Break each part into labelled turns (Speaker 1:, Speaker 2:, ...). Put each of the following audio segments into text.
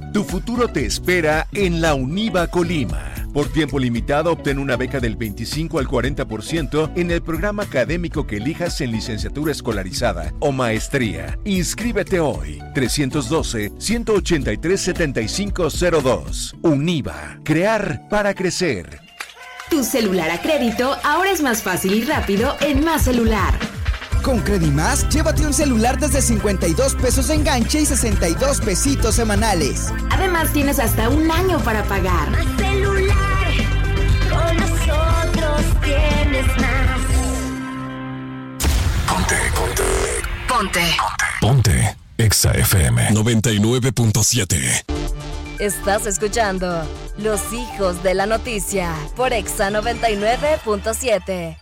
Speaker 1: Tu futuro te espera en la UNIVA Colima. Por tiempo limitado, obtén una beca del 25 al 40% en el programa académico que elijas en licenciatura escolarizada o maestría. Inscríbete hoy. 312-183-7502. UNIVA. Crear para crecer.
Speaker 2: Tu celular a crédito ahora es más fácil y rápido en Más Celular.
Speaker 3: Con Credimás, llévate un celular desde 52 pesos de enganche y 62 pesitos semanales.
Speaker 2: Además, tienes hasta un año para pagar.
Speaker 4: Más Celular, con nosotros tienes más.
Speaker 5: Ponte. Exa FM 99.7.
Speaker 6: Estás escuchando Los Hijos de la Noticia por Exa 99.7.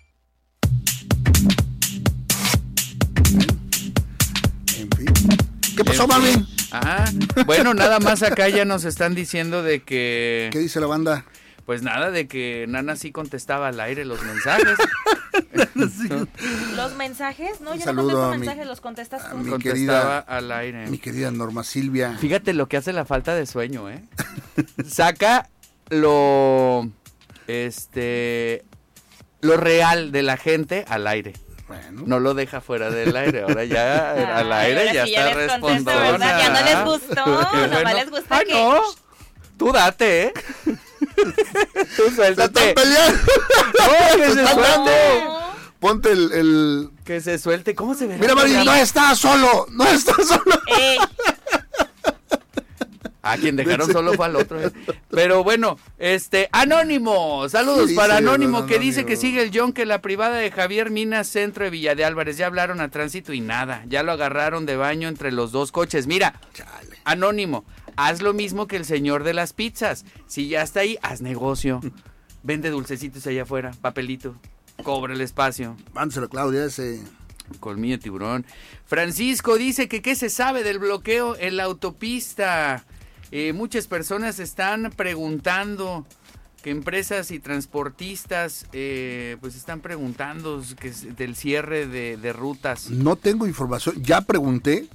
Speaker 7: ¿Qué pasó, Marvin?
Speaker 8: Bueno, nada más acá ya nos están diciendo de que...
Speaker 7: ¿Qué dice la banda?
Speaker 8: Pues nada, de que Nana sí contestaba al aire los mensajes.
Speaker 9: ¿Los mensajes? No, yo no
Speaker 7: saludo
Speaker 9: contesto
Speaker 7: a
Speaker 9: mensajes, los contestas tú.
Speaker 8: Contestaba al aire.
Speaker 7: Mi querida Norma Silvia.
Speaker 8: Fíjate lo que hace la falta de sueño, ¿eh? Saca lo real de la gente al aire.
Speaker 7: Bueno.
Speaker 8: No lo deja fuera del aire, ahora ya al aire ya
Speaker 9: sí,
Speaker 8: está
Speaker 9: les
Speaker 8: respondona.
Speaker 9: ¿Verdad? Ya no les gustó, nomás les gusta que...
Speaker 8: no, tú date, ¿eh? Tú suéltate.
Speaker 7: ¡Se están peleando!
Speaker 8: ¡No, que se suelte!
Speaker 7: Ponte el...
Speaker 8: Que se suelte, ¿cómo se ve?
Speaker 7: Mira, Marvin, no está solo.
Speaker 8: A quien dejaron solo fue al otro. Pero bueno, Anónimo, saludos para Anónimo, que dice que sigue el yonque, la privada de Javier Minas, centro de Villa de Álvarez. Ya hablaron a tránsito y nada, ya lo agarraron de baño entre los dos coches. Mira, chale. Anónimo, haz lo mismo que el señor de las pizzas. Si ya está ahí, haz negocio. Vende dulcecitos allá afuera, papelito, cobra el espacio.
Speaker 7: Mándeselo a Claudia ese...
Speaker 8: Colmillo de tiburón. Francisco dice que qué se sabe del bloqueo en la autopista. Muchas personas están preguntando, que empresas y transportistas pues están preguntando del cierre de rutas.
Speaker 7: No tengo información, ya pregunté,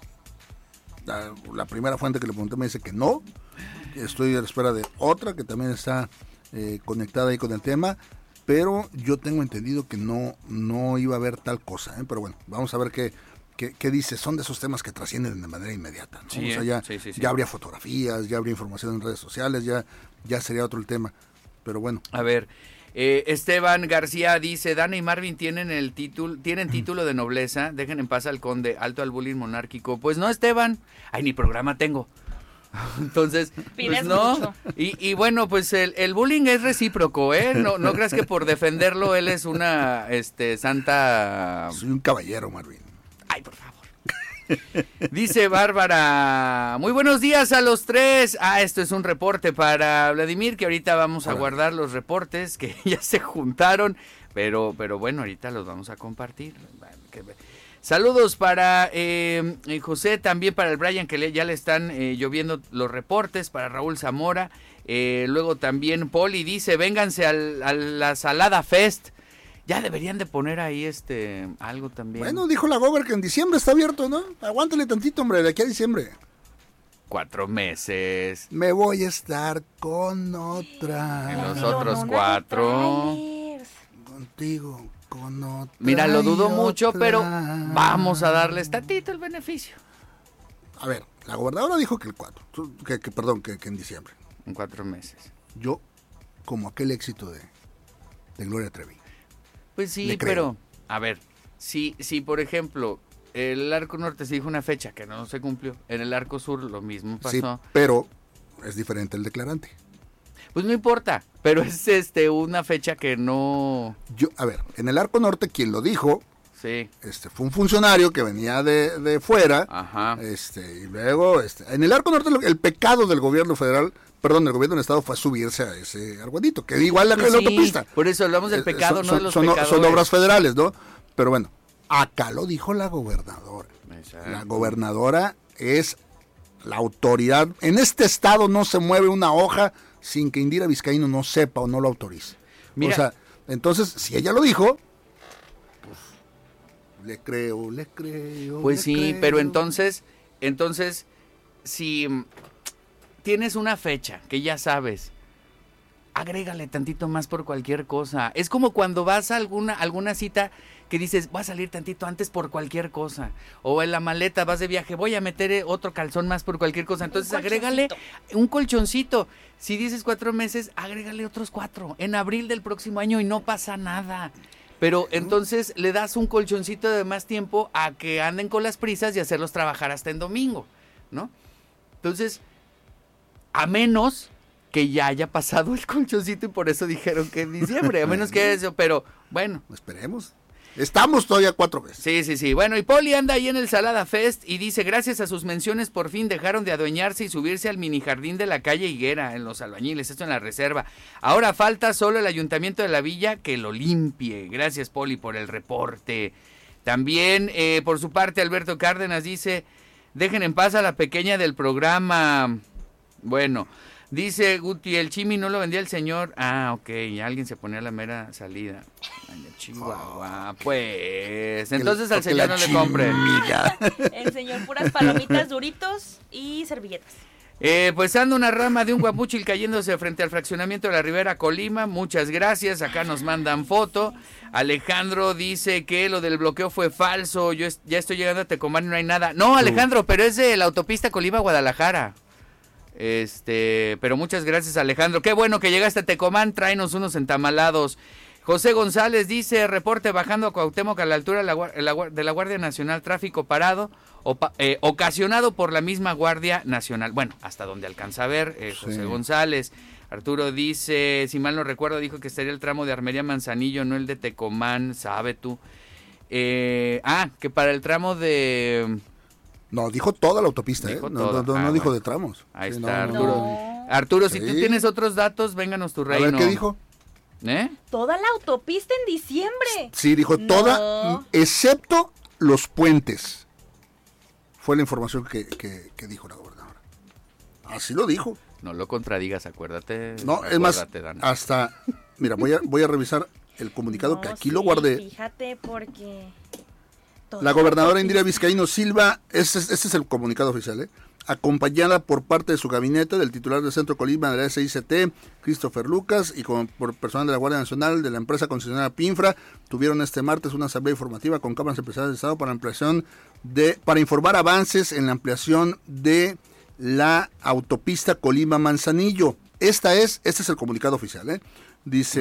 Speaker 7: la primera fuente que le pregunté me dice que no, estoy a la espera de otra que también está conectada ahí con el tema, pero yo tengo entendido que no iba a haber tal cosa, pero bueno, vamos a ver qué dice. Son de esos temas que trascienden de manera inmediata, ¿no?
Speaker 8: Sí,
Speaker 7: o sea,
Speaker 8: sí.
Speaker 7: ya habría fotografías, ya habría información en redes sociales, ya sería otro el tema, pero bueno.
Speaker 8: A ver, Esteban García dice, Dana y Marvin tienen título de nobleza, dejen en paz al conde, alto al bullying monárquico. Pues no, Esteban, ni programa tengo. Entonces, pues no. Y bueno, pues el bullying es recíproco, ¿eh? No creas que por defenderlo él es una santa...
Speaker 7: Soy un caballero, Marvin.
Speaker 8: Ay, por favor. Dice Bárbara, muy buenos días a los tres. Esto es un reporte para Vladimir, que ahorita vamos a guardar los reportes que ya se juntaron, pero bueno, ahorita los vamos a compartir. Saludos para José, también para el Brian, que ya le están lloviendo los reportes, para Raúl Zamora. Luego también Poli dice, vénganse a la Salada Fest. Ya deberían de poner ahí algo también.
Speaker 7: Bueno, dijo la Gober que en diciembre está abierto, ¿no? Aguántale tantito, hombre, de aquí a diciembre.
Speaker 8: 4 meses.
Speaker 7: Me voy a estar con otra.
Speaker 8: En los otros 4.
Speaker 7: Contigo, con otra.
Speaker 8: Mira, lo dudo mucho, pero vamos a darles tantito el beneficio.
Speaker 7: A ver, la gobernadora dijo que el 4. Que en diciembre.
Speaker 8: En 4 meses.
Speaker 7: Yo, como aquel éxito de Gloria Trevi.
Speaker 8: Pues sí, pero, a ver, si por ejemplo, el Arco Norte se dijo una fecha que no se cumplió, en el Arco Sur lo mismo pasó.
Speaker 7: Sí, pero es diferente el declarante.
Speaker 8: Pues no importa, pero es una fecha que no...
Speaker 7: A ver, en el Arco Norte quien lo dijo,
Speaker 8: sí,
Speaker 7: fue un funcionario que venía de fuera.
Speaker 8: Ajá.
Speaker 7: Y luego, en el Arco Norte el pecado del gobierno federal, del gobierno del estado fue subirse a ese argüendito, que igual
Speaker 8: pues
Speaker 7: la autopista.
Speaker 8: Por eso hablamos del pecado, no de los pecadores.
Speaker 7: Son obras federales, ¿no? Pero bueno, acá lo dijo la gobernadora. Exacto. La gobernadora es la autoridad. En este estado no se mueve una hoja sin que Indira Vizcaíno no sepa o no lo autorice. Mira, o sea, entonces, si ella lo dijo, pues, le creo.
Speaker 8: Pues sí, pero entonces, si tienes una fecha que ya sabes, agrégale tantito más por cualquier cosa. Es como cuando vas a alguna cita que dices, voy a salir tantito antes por cualquier cosa. O en la maleta vas de viaje, voy a meter otro calzón más por cualquier cosa. Entonces agrégale un colchoncito. Si dices 4 meses, agrégale otros 4 en abril del próximo año y no pasa nada. Pero entonces le das un colchoncito de más tiempo a que anden con las prisas y hacerlos trabajar hasta en domingo, ¿no? Entonces, a menos que ya haya pasado el colchoncito y por eso dijeron que en diciembre, a menos que eso, pero bueno.
Speaker 7: Esperemos. Estamos todavía 4 veces.
Speaker 8: Sí. Bueno, y Poli anda ahí en el Salada Fest y dice, gracias a sus menciones por fin dejaron de adueñarse y subirse al mini jardín de la calle Higuera en Los Albañiles, esto en la reserva. Ahora falta solo el ayuntamiento de la villa que lo limpie. Gracias, Poli, por el reporte. También, por su parte, Alberto Cárdenas dice, dejen en paz a la pequeña del programa. Bueno, dice Guti, el chimi no lo vendía el señor. Ah, ok, alguien se ponía la mera salida. Ay, Chihuahua, pues. Entonces al señor no le compre.
Speaker 9: El señor puras palomitas, duritos y servilletas.
Speaker 8: Pues anda una rama de un guapuchil cayéndose frente al fraccionamiento de la Ribera Colima. Muchas gracias. Acá nos mandan foto. Alejandro dice que lo del bloqueo fue falso. Yo ya estoy llegando a Tecomán y no hay nada. No, Alejandro, pero es de la autopista Colima-Guadalajara. Pero muchas gracias, Alejandro. Qué bueno que llegaste a Tecomán. Tráenos unos entamalados. José González dice, reporte bajando a Cuauhtémoc a la altura de la Guardia Nacional, tráfico parado, ocasionado por la misma Guardia Nacional. Bueno, hasta donde alcanza a ver, José González. Arturo dice, si mal no recuerdo, dijo que estaría el tramo de Armería Manzanillo, no el de Tecomán, sabe tú. Que para el tramo de...
Speaker 7: No, dijo toda la autopista, no dijo de tramos.
Speaker 8: Ahí está, Arturo. No. Arturo, si tú tienes otros datos, vénganos tu reino.
Speaker 7: A ver, ¿qué dijo?
Speaker 9: Toda la autopista en diciembre.
Speaker 7: Sí, dijo toda, excepto los puentes. Fue la información que dijo la gobernadora. Así lo dijo.
Speaker 8: No lo contradigas, acuérdate.
Speaker 7: No, es más, Dana. Hasta, mira, voy a revisar el comunicado que aquí lo guardé.
Speaker 9: Fíjate, porque...
Speaker 7: La gobernadora Indira Vizcaíno Silva, este es el comunicado oficial, acompañada por parte de su gabinete, del titular del Centro Colima de la SICT, Christopher Lucas, y por personal de la Guardia Nacional, de la empresa concesionaria Pinfra, tuvieron este martes una asamblea informativa con cámaras empresariales de Estado para informar avances en la ampliación de la autopista Colima-Manzanillo. Este es el comunicado oficial, dice...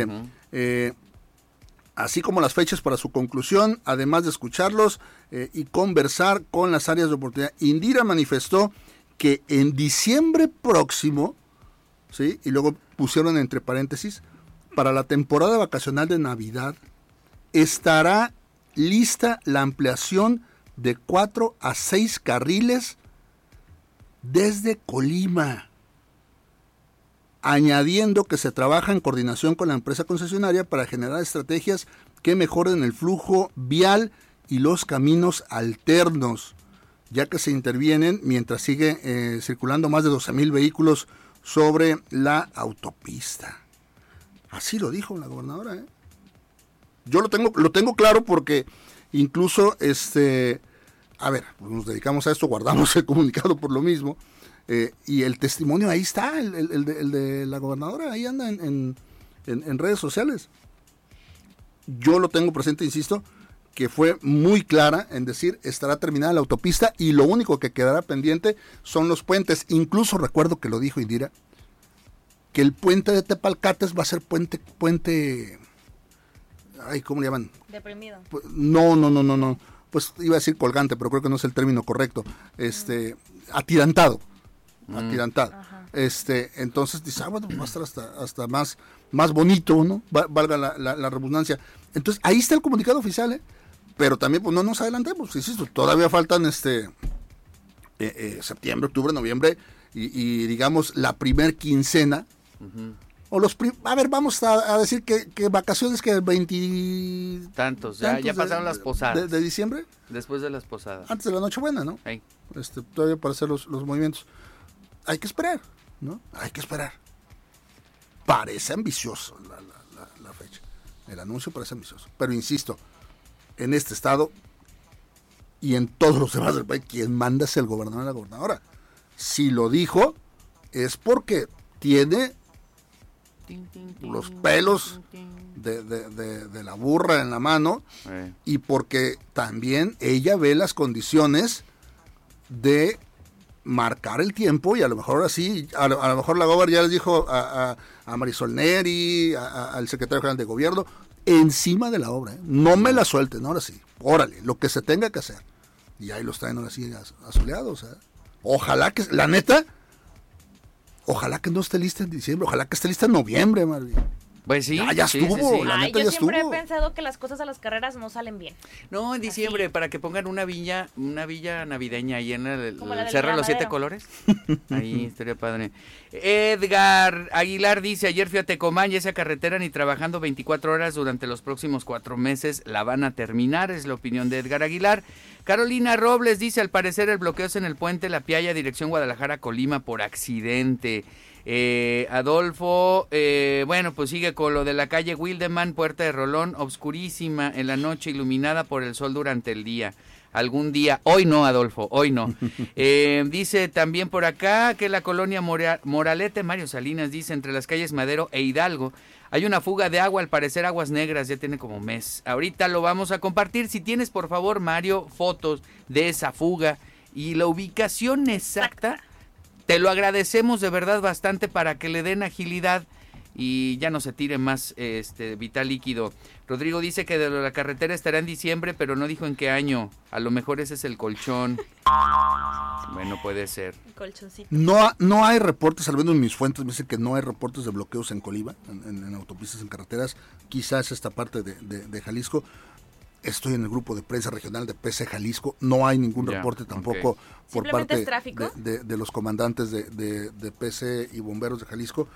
Speaker 7: así como las fechas para su conclusión, además de escucharlos y conversar con las áreas de oportunidad. Indira manifestó que en diciembre próximo, ¿sí? Y luego pusieron entre paréntesis, para la temporada vacacional de Navidad, estará lista la ampliación de 4 a 6 carriles desde Colima, añadiendo que se trabaja en coordinación con la empresa concesionaria para generar estrategias que mejoren el flujo vial y los caminos alternos, ya que se intervienen mientras sigue circulando más de 12,000 vehículos sobre la autopista. Así lo dijo la gobernadora, Yo lo tengo claro porque incluso, a ver, pues nos dedicamos a esto, guardamos el comunicado por lo mismo. Y el testimonio ahí está, el de la gobernadora, ahí anda en redes sociales. Yo lo tengo presente, insisto, que fue muy clara en decir, estará terminada la autopista y lo único que quedará pendiente son los puentes. Incluso recuerdo que lo dijo Indira, que el puente de Tepalcates va a ser puente, ay, ¿cómo le llaman?
Speaker 9: Deprimido.
Speaker 7: No, pues iba a decir colgante, pero creo que no es el término correcto, atirantado. Entonces dice, bueno, va a estar hasta más bonito, ¿no? Valga la redundancia. Entonces, ahí está el comunicado oficial, pero también pues no nos adelantemos, insisto, todavía faltan septiembre, octubre, noviembre y digamos la primer quincena. O vamos a decir que vacaciones que 20
Speaker 8: tantos ya pasaron las posadas
Speaker 7: de diciembre,
Speaker 8: después de las posadas,
Speaker 7: antes de la Nochebuena, ¿no?
Speaker 8: Hey.
Speaker 7: Todavía para hacer los movimientos. Hay que esperar, ¿no? Hay que esperar. Parece ambicioso la fecha. El anuncio parece ambicioso. Pero insisto, en este estado y en todos los demás del país, quien manda es el gobernador y la gobernadora. Si lo dijo, es porque tiene los pelos de la burra en la mano y porque también ella ve las condiciones de marcar el tiempo y a lo mejor así, a lo mejor la Gober ya les dijo a Marisol Neri, al secretario general de gobierno, encima de la obra, no me la suelten, ahora sí, órale, lo que se tenga que hacer. Y ahí los traen ahora sí asoleados. Ojalá que, la neta, ojalá que no esté lista en diciembre, ojalá que esté lista en noviembre, Marvin.
Speaker 8: Pues sí.
Speaker 7: Ya estuvo, la neta
Speaker 9: yo
Speaker 7: ya
Speaker 9: siempre
Speaker 7: estuvo.
Speaker 9: he pensado que las cosas a las carreras no salen bien.
Speaker 8: No, en diciembre,
Speaker 9: Así.
Speaker 8: para que pongan una villa navideña ahí en el
Speaker 9: Como la del
Speaker 8: Cerro de los 7
Speaker 9: Granadero.
Speaker 8: Colores. Ahí estaría padre. Edgar Aguilar dice, ayer fui a Tecomán y esa carretera ni trabajando 24 horas durante los próximos 4 meses la van a terminar, es la opinión de Edgar Aguilar. Carolina Robles dice, al parecer el bloqueo es en el puente La Pialla, dirección Guadalajara-Colima por accidente. Adolfo, bueno, pues sigue con lo de la calle Wildemann, Puerta de Rolón, obscurísima en la noche, iluminada por el sol durante el día. Algún día, hoy no, Adolfo, hoy no. Dice también por acá que la colonia Moralete, Mario Salinas, dice, entre las calles Madero e Hidalgo, hay una fuga de agua, al parecer aguas negras, ya tiene como mes. Ahorita lo vamos a compartir. Si tienes, por favor, Mario, fotos de esa fuga y la ubicación exacta, te lo agradecemos de verdad bastante para que le den agilidad y ya no se tire más vital líquido. Rodrigo dice que de la carretera estará en diciembre, pero no dijo en qué año. A lo mejor ese es el colchón. Bueno, puede ser.
Speaker 9: El colchoncito.
Speaker 7: No hay reportes, al menos mis fuentes me dicen que no hay reportes de bloqueos en Colima, en autopistas, en carreteras. Quizás esta parte de Jalisco. Estoy en el grupo de prensa regional de PC Jalisco. No hay ningún reporte tampoco por parte de los comandantes de PC y bomberos de Jalisco.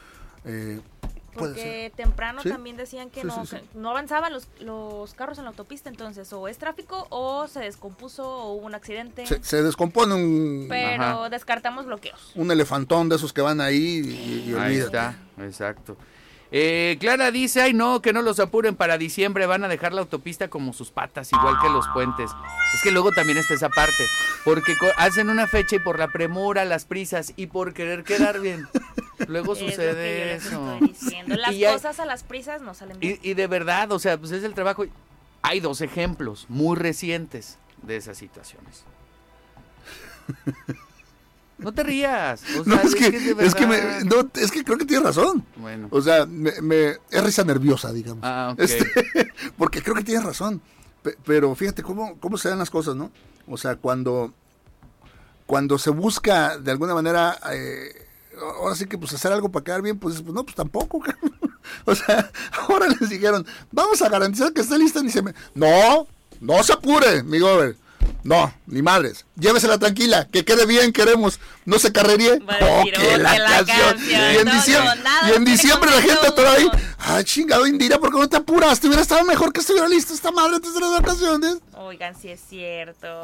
Speaker 9: Porque temprano
Speaker 7: ¿Sí?
Speaker 9: también decían que
Speaker 7: Sí,
Speaker 9: no,
Speaker 7: sí, sí.
Speaker 9: que no avanzaban los carros en la autopista, entonces o es tráfico o se descompuso o hubo un accidente.
Speaker 7: Se descompone un...
Speaker 9: Pero
Speaker 8: Ajá.
Speaker 9: descartamos bloqueos.
Speaker 7: Un elefantón de esos que van ahí y
Speaker 8: Ahí
Speaker 7: olvídate.
Speaker 8: está, exacto. Clara dice, ay no, que no los apuren para diciembre, van a dejar la autopista como sus patas, igual que los puentes. Es que luego también está esa parte, porque hacen una fecha y por la premura, las prisas y por querer quedar bien, luego
Speaker 9: Es lo
Speaker 8: sucede
Speaker 9: que yo les
Speaker 8: eso.
Speaker 9: estoy diciendo. Las
Speaker 8: Y ya-
Speaker 9: cosas a las prisas no salen bien.
Speaker 8: Y de verdad, o sea, pues es el trabajo. Hay 2 ejemplos muy recientes de esas situaciones. No te rías. O sea,
Speaker 7: No, es que
Speaker 8: de verdad.
Speaker 7: creo que tienes razón.
Speaker 8: Bueno.
Speaker 7: O sea, es risa nerviosa, digamos.
Speaker 8: Ah, ok.
Speaker 7: Porque creo que tienes razón. Pero fíjate cómo se dan las cosas, ¿no? O sea, cuando se busca de alguna manera, ahora sí que pues hacer algo para quedar bien, pues no, pues tampoco. Cabrón. O sea, ahora les dijeron, vamos a garantizar que esté lista en diciembre. No se apure, mi gober. No, ni madres. Llévesela tranquila, que quede bien, queremos. No se carreríe.
Speaker 9: Va a decir,
Speaker 7: que la canción. Y en
Speaker 9: No,
Speaker 7: diciembre,
Speaker 9: no, nada,
Speaker 7: y en
Speaker 9: tiene
Speaker 7: diciembre la gente
Speaker 9: contexto
Speaker 7: atorada ahí.
Speaker 9: uno.
Speaker 7: Ay, chingado, Indira, ¿por qué no te apuras? Te hubiera estado mejor que estuviera lista esta madre antes de las vacaciones.
Speaker 9: Oigan, sí es cierto.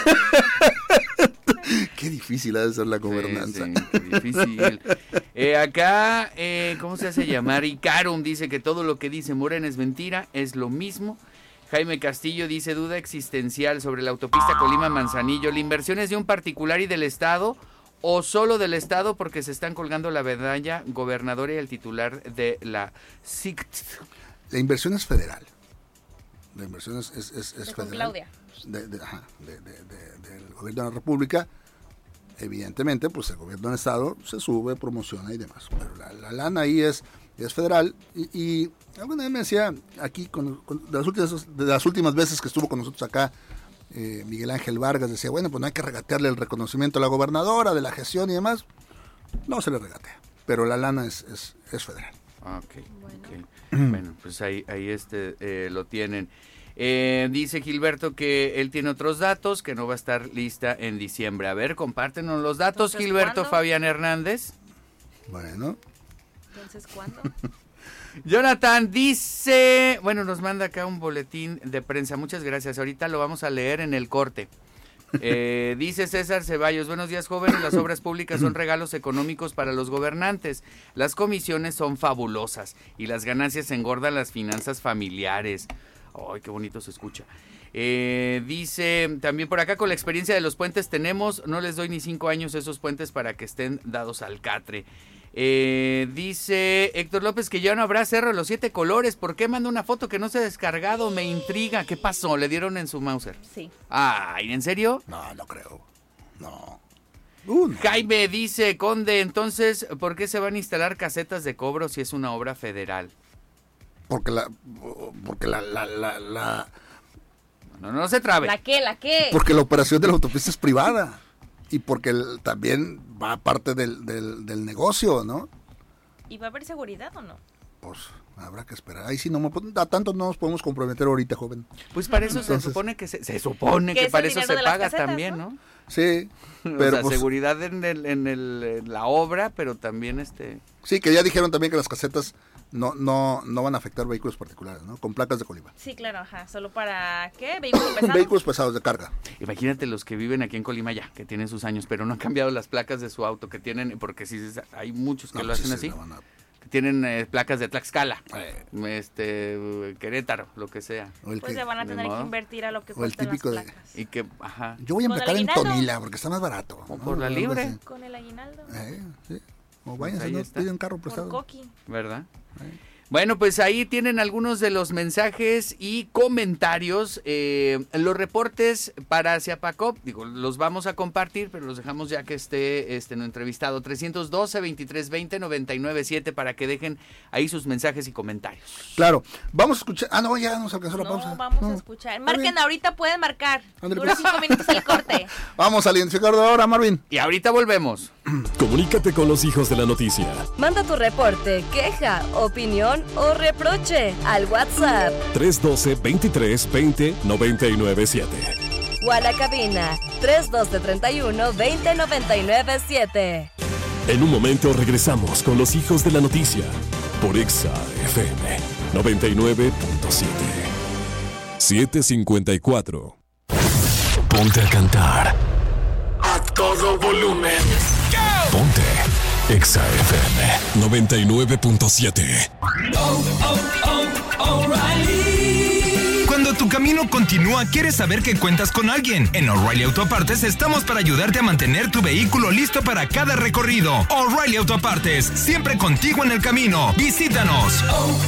Speaker 7: Qué difícil ha de ser la gobernanza.
Speaker 8: Sí, qué difícil. Acá, ¿cómo se hace llamar? Icarum dice que todo lo que dice Morena es mentira, es lo mismo. Jaime Castillo dice, duda existencial sobre la autopista Colima-Manzanillo. ¿La inversión es de un particular y del Estado o solo del Estado porque se están colgando la medalla gobernadora y el titular de la SICT?
Speaker 7: La inversión es federal. La inversión es
Speaker 9: Con
Speaker 7: federal.
Speaker 9: Claudia.
Speaker 7: Del gobierno de la República. Evidentemente, pues el gobierno del Estado se sube, promociona y demás. Pero la lana ahí es federal. Y alguna vez me decía aquí, de las últimas veces que estuvo con nosotros acá, Miguel Ángel Vargas, decía, bueno, pues no hay que regatearle el reconocimiento a la gobernadora de la gestión y demás. No se le regatea, pero la lana es federal.
Speaker 8: Ok. Bueno, pues ahí lo tienen. Dice Gilberto que él tiene otros datos, que no va a estar lista en diciembre. A ver, compártenos los datos,
Speaker 9: Entonces,
Speaker 8: Gilberto.
Speaker 9: ¿cuándo?
Speaker 8: Fabián Hernández.
Speaker 7: Bueno.
Speaker 9: Entonces, ¿cuándo?
Speaker 8: Jonathan dice, bueno, nos manda acá un boletín de prensa. Muchas gracias. Ahorita lo vamos a leer en el corte. Dice César Ceballos, buenos días jóvenes, las obras públicas son regalos económicos para los gobernantes, las comisiones son fabulosas y las ganancias engordan las finanzas familiares. Ay, qué bonito se escucha. Dice también por acá, con la experiencia de los puentes tenemos, no les doy ni 5 años esos puentes para que estén dados al catre. Dice Héctor López que ya no habrá Cerro de los 7 Colores. ¿Por qué manda una foto que no se ha descargado? Me intriga. ¿Qué pasó? ¿Le dieron en su Mauser?
Speaker 9: Sí.
Speaker 8: Ay, ¿en serio?
Speaker 7: No creo. No.
Speaker 8: Jaime dice, Conde, entonces, ¿por qué se van a instalar casetas de cobro si es una obra federal?
Speaker 7: Porque
Speaker 8: No se trabe.
Speaker 9: ¿La qué?
Speaker 7: Porque la operación de la autopista es privada. Y porque también va parte del negocio, ¿no?
Speaker 9: ¿Y va a haber seguridad o no?
Speaker 7: Pues habrá que esperar. Ahí sí a tanto no nos podemos comprometer ahorita, joven.
Speaker 8: Pues para eso se supone que se supone que para eso se paga casetas, también, ¿no?
Speaker 7: Sí.
Speaker 8: Pero o sea, pues, seguridad en la obra, pero también
Speaker 7: Sí, que ya dijeron también que las casetas no van a afectar vehículos particulares, ¿no? Con placas de Colima.
Speaker 9: Sí, claro, ajá. ¿Solo para qué? ¿Vehículos pesados?
Speaker 7: Vehículos pesados de carga.
Speaker 8: Imagínate los que viven aquí en Colima ya, que tienen sus años, pero no han cambiado las placas de su auto, que tienen, porque sí, hay muchos que lo hacen así. Que tienen placas de Tlaxcala, Querétaro, lo que sea.
Speaker 9: Pues se van a tener que invertir a lo que cuestan las placas.
Speaker 8: Y que, ajá.
Speaker 7: Yo voy a empezar en Tonila, porque está más barato.
Speaker 8: ¿No? Por la libre.
Speaker 9: Con el aguinaldo.
Speaker 7: Sí. O váyanse, no piden carro prestado.
Speaker 9: Por Coqui.
Speaker 8: ¿Verdad? Bueno, pues ahí tienen algunos de los mensajes y comentarios. Los reportes para Ciapacop, los vamos a compartir, pero los dejamos ya que esté no entrevistado. 312-2320-997 para que dejen ahí sus mensajes y comentarios.
Speaker 7: Claro. Vamos a escuchar. No, ya nos alcanzó la pausa.
Speaker 9: Vamos a escuchar. Marquen ahorita, pueden marcar. Dura 5 minutos el corte.
Speaker 7: Vamos al identificador de ahora, Marvin.
Speaker 8: Y ahorita volvemos.
Speaker 5: Comunícate con los hijos de la noticia.
Speaker 6: Manda tu reporte, queja, opinión o reproche al WhatsApp
Speaker 5: 312-2320-997
Speaker 6: o a la cabina 312-31-20-997.
Speaker 5: En un momento regresamos con los hijos de la noticia por Exa FM 99.7. 754. Ponte a cantar a todo volumen. Ponte Exa FM 99.7.
Speaker 10: Cuando tu camino continúa, quieres saber que cuentas con alguien. En O'Reilly Auto Partes estamos para ayudarte a mantener tu vehículo listo para cada recorrido. O'Reilly Auto Partes, siempre contigo en el camino. Visítanos.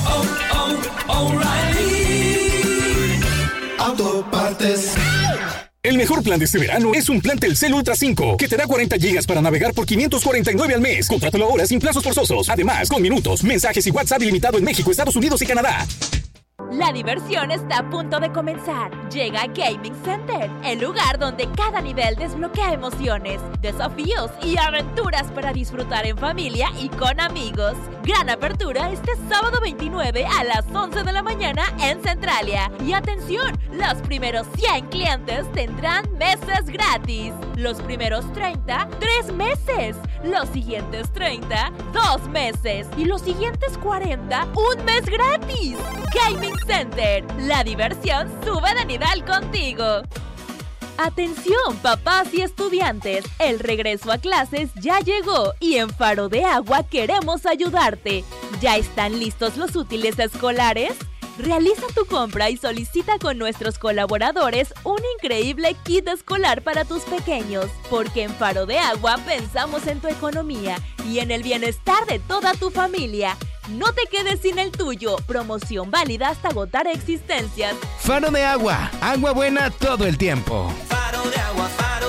Speaker 11: O'Reilly Auto Partes.
Speaker 12: El mejor plan de este verano es un plan Telcel Ultra 5, que te da 40 gigas para navegar por 549 al mes. Contrátalo ahora sin plazos forzosos. Además, con minutos, mensajes y WhatsApp ilimitado en México, Estados Unidos y Canadá.
Speaker 13: La diversión está a punto de comenzar. Llega Gaming Center, el lugar donde cada nivel desbloquea emociones, desafíos y aventuras para disfrutar en familia y con amigos. Gran apertura este sábado 29 a las 11 de la mañana en Centralia. Y atención, los primeros 100 clientes tendrán meses gratis. Los primeros 30, 3 meses. Los siguientes 30, 2 meses. Y los siguientes 40, 1 mes gratis. Gaming Center, la diversión sube de nivel contigo. Atención, papás y estudiantes, el regreso a clases ya llegó y en Faro de Agua queremos ayudarte. ¿Ya están listos los útiles escolares? Realiza tu compra y solicita con nuestros colaboradores un increíble kit escolar para tus pequeños, porque en Faro de Agua pensamos en tu economía y en el bienestar de toda tu familia. No te quedes sin el tuyo. Promoción válida hasta agotar existencias.
Speaker 14: Faro de Agua. Agua buena todo el tiempo.
Speaker 11: Faro de Agua,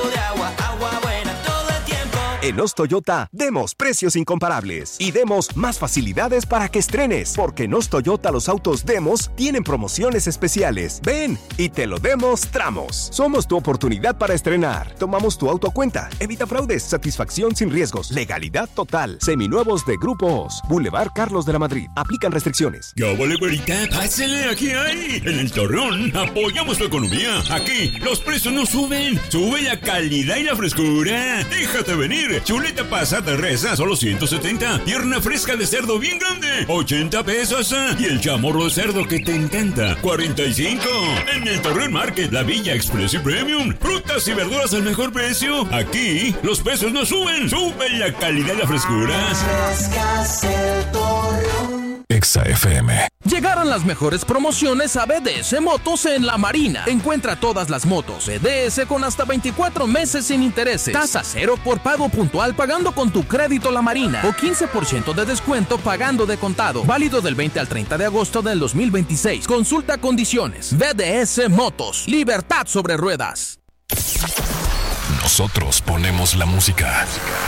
Speaker 11: agua buena todo el tiempo.
Speaker 15: En Os Toyota, demos precios incomparables y demos más facilidades para que estrenes, porque en Os Toyota los autos demos tienen promociones especiales. Ven y te lo demostramos. Somos tu oportunidad para estrenar. Tomamos tu auto a cuenta. Evita fraudes, satisfacción sin riesgos, legalidad total. Seminuevos de Grupo Os. Boulevard Carlos de la Madrid. Aplican restricciones.
Speaker 16: ¿Qué vale, güerita? Pásale, aquí hay. En el Torreón apoyamos tu economía. Aquí los precios no suben. Sube la calidad y la frescura. Déjate venir. Chuleta pasada res, solo 170. Pierna fresca de cerdo bien grande, 80 pesos. Y el chamorro de cerdo que te encanta, 45. En el Torreón Market, la Villa Express y Premium. Frutas y verduras al mejor precio. Aquí los precios no suben. Sube la calidad y la frescura.
Speaker 5: Exa Exa FM.
Speaker 17: Llegaron las mejores promociones a BDS Motos en La Marina. Encuentra todas las motos BDS con hasta 24 meses sin intereses. Tasa cero por pago puntual pagando con tu crédito La Marina. O 15% de descuento pagando de contado. Válido del 20 al 30 de agosto del 2026. Consulta condiciones. BDS Motos. Libertad sobre ruedas.
Speaker 5: Nosotros ponemos la música.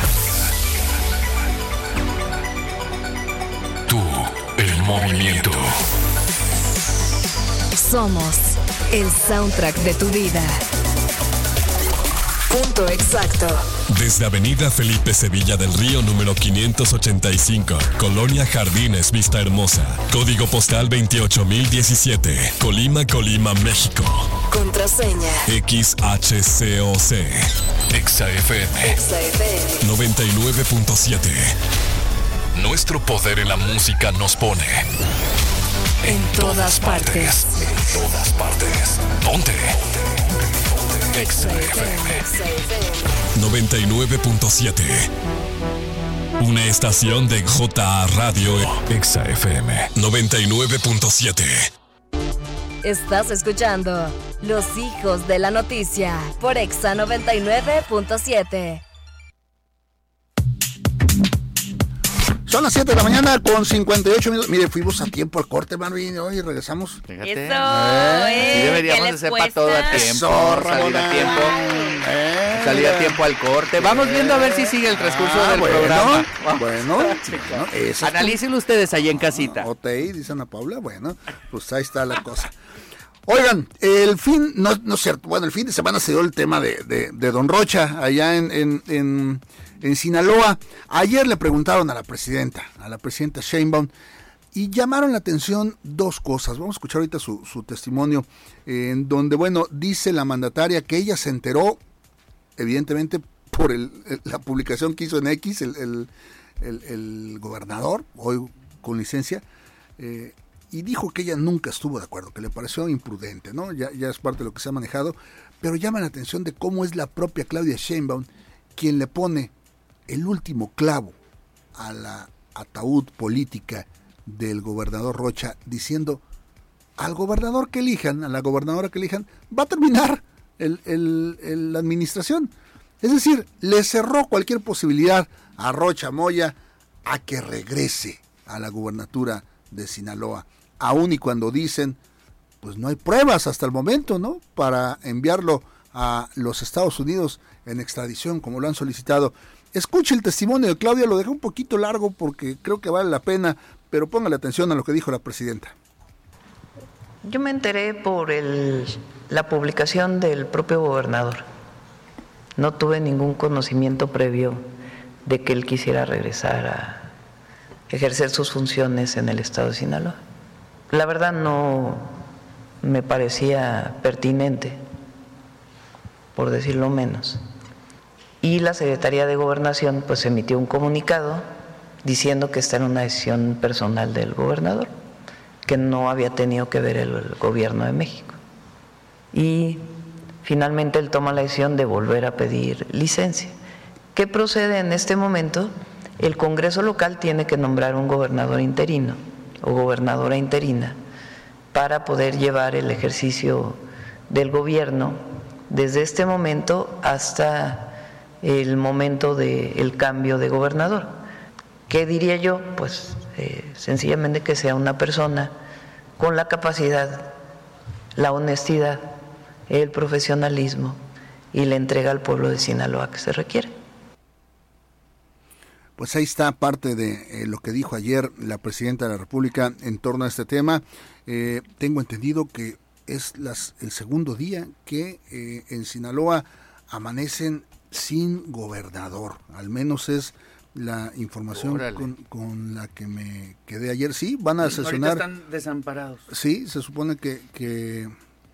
Speaker 5: Tú, el movimiento.
Speaker 6: Somos el soundtrack de tu vida. Punto exacto.
Speaker 5: Desde Avenida Felipe Sevilla del Río número 585, Colonia Jardines, Vista Hermosa. Código postal 28017, Colima, México.
Speaker 6: Contraseña
Speaker 5: XHCOC. Exa FM 99.7. Nuestro poder en la música nos pone
Speaker 6: en todas partes.
Speaker 5: En todas partes. Ponte. Exa FM 99.7. Una estación de JA Radio. Exa FM 99.7.
Speaker 6: Estás escuchando Los Hijos de la Noticia por Exa 99.7.
Speaker 7: Son las 7 de la mañana con 58 minutos. Mire, fuimos a tiempo al corte, Marvin, y regresamos.
Speaker 8: Fíjate.
Speaker 9: Eso,
Speaker 8: sí deberíamos de sepa todo a tiempo.
Speaker 7: Eso,
Speaker 8: salir a tiempo. Salir a tiempo al corte. Vamos viendo a ver si sigue el transcurso del programa.
Speaker 7: Bueno,
Speaker 8: analícenlo ustedes ahí en casita.
Speaker 7: OTI, dice Ana Paula. Bueno, pues ahí está la cosa. Oigan, el fin, no es cierto, bueno, el fin de semana se dio el tema de Don Rocha, allá en Sinaloa. Ayer le preguntaron a la presidenta Sheinbaum, y llamaron la atención dos cosas. Vamos a escuchar ahorita su testimonio, en donde, bueno, dice la mandataria que ella se enteró, evidentemente, por la publicación que hizo en X, el gobernador, hoy con licencia, y dijo que ella nunca estuvo de acuerdo, que le pareció imprudente, ¿no? Ya es parte de lo que se ha manejado, pero llama la atención de cómo es la propia Claudia Sheinbaum quien le pone el último clavo a la ataúd política del gobernador Rocha, diciendo al gobernador que elijan, a la gobernadora que elijan, va a terminar la administración. Es decir, le cerró cualquier posibilidad a Rocha Moya a que regrese a la gubernatura de Sinaloa, aun y cuando dicen, pues no hay pruebas hasta el momento, ¿no?, para enviarlo a los Estados Unidos en extradición, como lo han solicitado. Escuche el testimonio de Claudia, lo dejé un poquito largo porque creo que vale la pena, pero póngale atención a lo que dijo la presidenta.
Speaker 18: Yo me enteré por la publicación del propio gobernador. No tuve ningún conocimiento previo de que él quisiera regresar a ejercer sus funciones en el estado de Sinaloa. La verdad no me parecía pertinente, por decirlo menos. Y la Secretaría de Gobernación pues emitió un comunicado diciendo que esta era una decisión personal del gobernador, que no había tenido que ver el gobierno de México. Y finalmente él toma la decisión de volver a pedir licencia. ¿Qué procede en este momento? El Congreso local tiene que nombrar un gobernador interino o gobernadora interina para poder llevar el ejercicio del gobierno desde este momento hasta el momento del cambio de gobernador. ¿Qué diría yo? Pues sencillamente que sea una persona con la capacidad, la honestidad, el profesionalismo y la entrega al pueblo de Sinaloa que se requiere.
Speaker 7: Pues ahí está parte de lo que dijo ayer la presidenta de la República en torno a este tema. Tengo entendido que es el segundo día que en Sinaloa amanecen sin gobernador. Al menos es la información con la que me quedé ayer. Sí, van a sesionar.
Speaker 8: Ahorita están desamparados.
Speaker 7: Sí, se supone que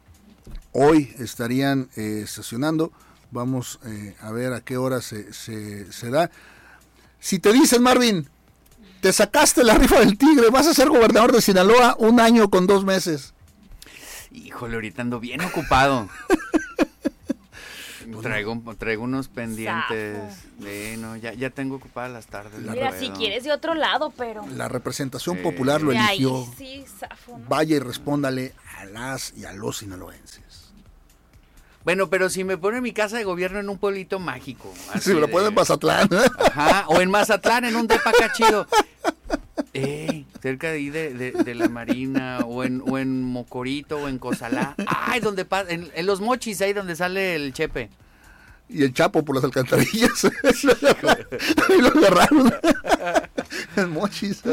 Speaker 7: hoy estarían sesionando. Vamos a ver a qué hora se da. Si te dicen, Marvin, te sacaste la rifa del tigre, vas a ser gobernador de Sinaloa 1 año con 2 meses.
Speaker 8: Híjole, ahorita ando bien ocupado. Traigo unos pendientes. No, ya tengo ocupadas las tardes.
Speaker 9: Mira, si quieres de otro lado, pero...
Speaker 7: La representación popular lo eligió.
Speaker 9: Ahí, sí, zafo, ¿no?
Speaker 7: Vaya y respóndale a las y a los sinaloenses.
Speaker 8: Bueno, pero si me pone mi casa de gobierno en un pueblito mágico.
Speaker 7: Si me lo pone en Mazatlán.
Speaker 8: Ajá, o en Mazatlán, en un depa acá chido. Cerca de ahí de la Marina, o en Mocorito, o en Cozalá. Ay, donde en los Mochis, ahí donde sale el Chepe.
Speaker 7: Y el Chapo por las alcantarillas. Ahí lo agarraron. En Mochis.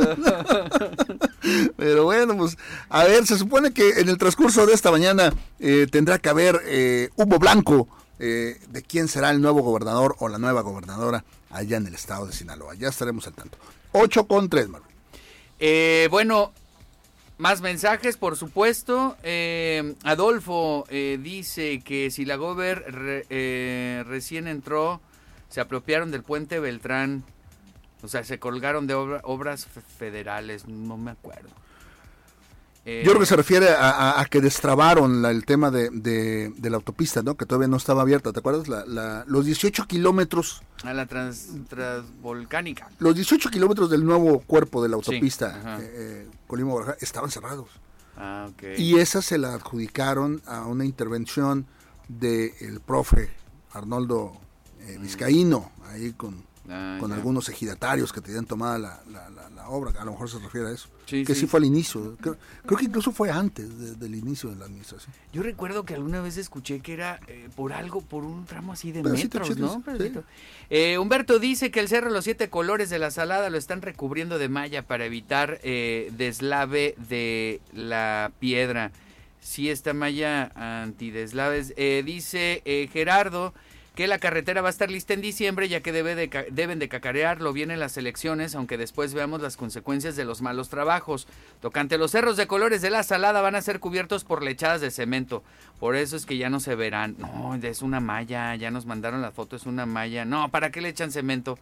Speaker 7: Pero bueno, pues, a ver, se supone que en el transcurso de esta mañana tendrá que haber humo blanco de quién será el nuevo gobernador o la nueva gobernadora allá en el estado de Sinaloa. Ya estaremos al tanto. 8:03, Marvin.
Speaker 8: Bueno, más mensajes, por supuesto. Adolfo dice que si la gober recién entró, se apropiaron del puente Beltrán. O sea, se colgaron de obras federales, no me acuerdo.
Speaker 7: Yo creo que se refiere a que destrabaron el tema de la autopista, ¿no? Que todavía no estaba abierta, ¿te acuerdas? Los 18 kilómetros...
Speaker 8: A la transvolcánica.
Speaker 7: Los 18 kilómetros del nuevo cuerpo de la autopista,
Speaker 8: sí,
Speaker 7: Colima-Guadalajara, estaban cerrados.
Speaker 8: Okay.
Speaker 7: Y esa se la adjudicaron a una intervención del profe Arnoldo Vizcaíno, ahí con algunos ejidatarios que tenían tomada la obra. A lo mejor se refiere a eso. Sí fue al inicio. Creo que incluso fue antes del inicio de la administración.
Speaker 8: Yo recuerdo que alguna vez escuché que era por un tramo así de metros, ¿no? Sí. Humberto dice que el Cerro de los 7 Colores de la Salada lo están recubriendo de malla para evitar deslave de la piedra. Sí, esta malla antideslaves. Dice Gerardo que la carretera va a estar lista en diciembre, ya que deben de cacarearlo bien en las elecciones, aunque después veamos las consecuencias de los malos trabajos. Tocante los cerros de Colores de la Salada van a ser cubiertos por lechadas de cemento, por eso es que ya no se verán. No, es una malla, ya nos mandaron la foto, es una malla. No, ¿para qué le echan cemento?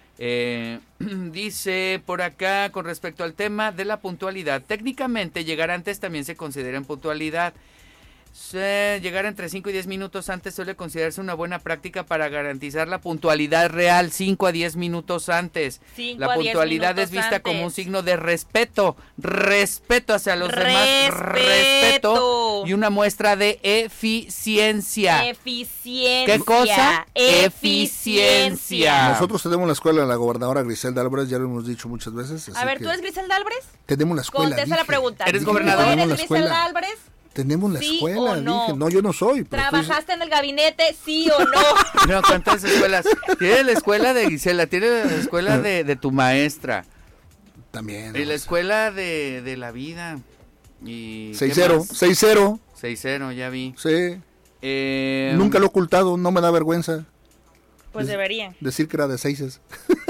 Speaker 8: Dice por acá, con respecto al tema de la puntualidad, técnicamente llegar antes también se considera en puntualidad. Llegar entre 5 y 10 minutos antes suele considerarse una buena práctica para garantizar la puntualidad real, 5 a 10 minutos antes. La puntualidad es vista como un signo de respeto hacia los demás, respeto y una muestra de eficiencia. ¿Qué cosa? Eficiencia.
Speaker 7: Nosotros tenemos la escuela de la gobernadora Griselda Álvarez, ya lo hemos dicho muchas veces.
Speaker 9: A ver, ¿tú eres Griselda Álvarez?
Speaker 7: Tenemos la escuela.
Speaker 9: Contesta la pregunta.
Speaker 8: ¿Eres gobernadora?
Speaker 9: ¿Eres Griselda Álvarez?
Speaker 7: Tenemos la escuela,
Speaker 9: no?
Speaker 7: Dije, no, yo no soy.
Speaker 9: ¿Trabajaste en el gabinete, sí o no?
Speaker 8: No, ¿cuántas escuelas? Tienes la escuela de Gisela, tienes la escuela de tu maestra.
Speaker 7: También.
Speaker 8: Y la escuela de la vida. Y
Speaker 7: 6-0.
Speaker 8: 6-0, ya vi.
Speaker 7: Sí. Nunca lo he ocultado, no me da vergüenza.
Speaker 9: Pues debería.
Speaker 7: Decir que era de 6.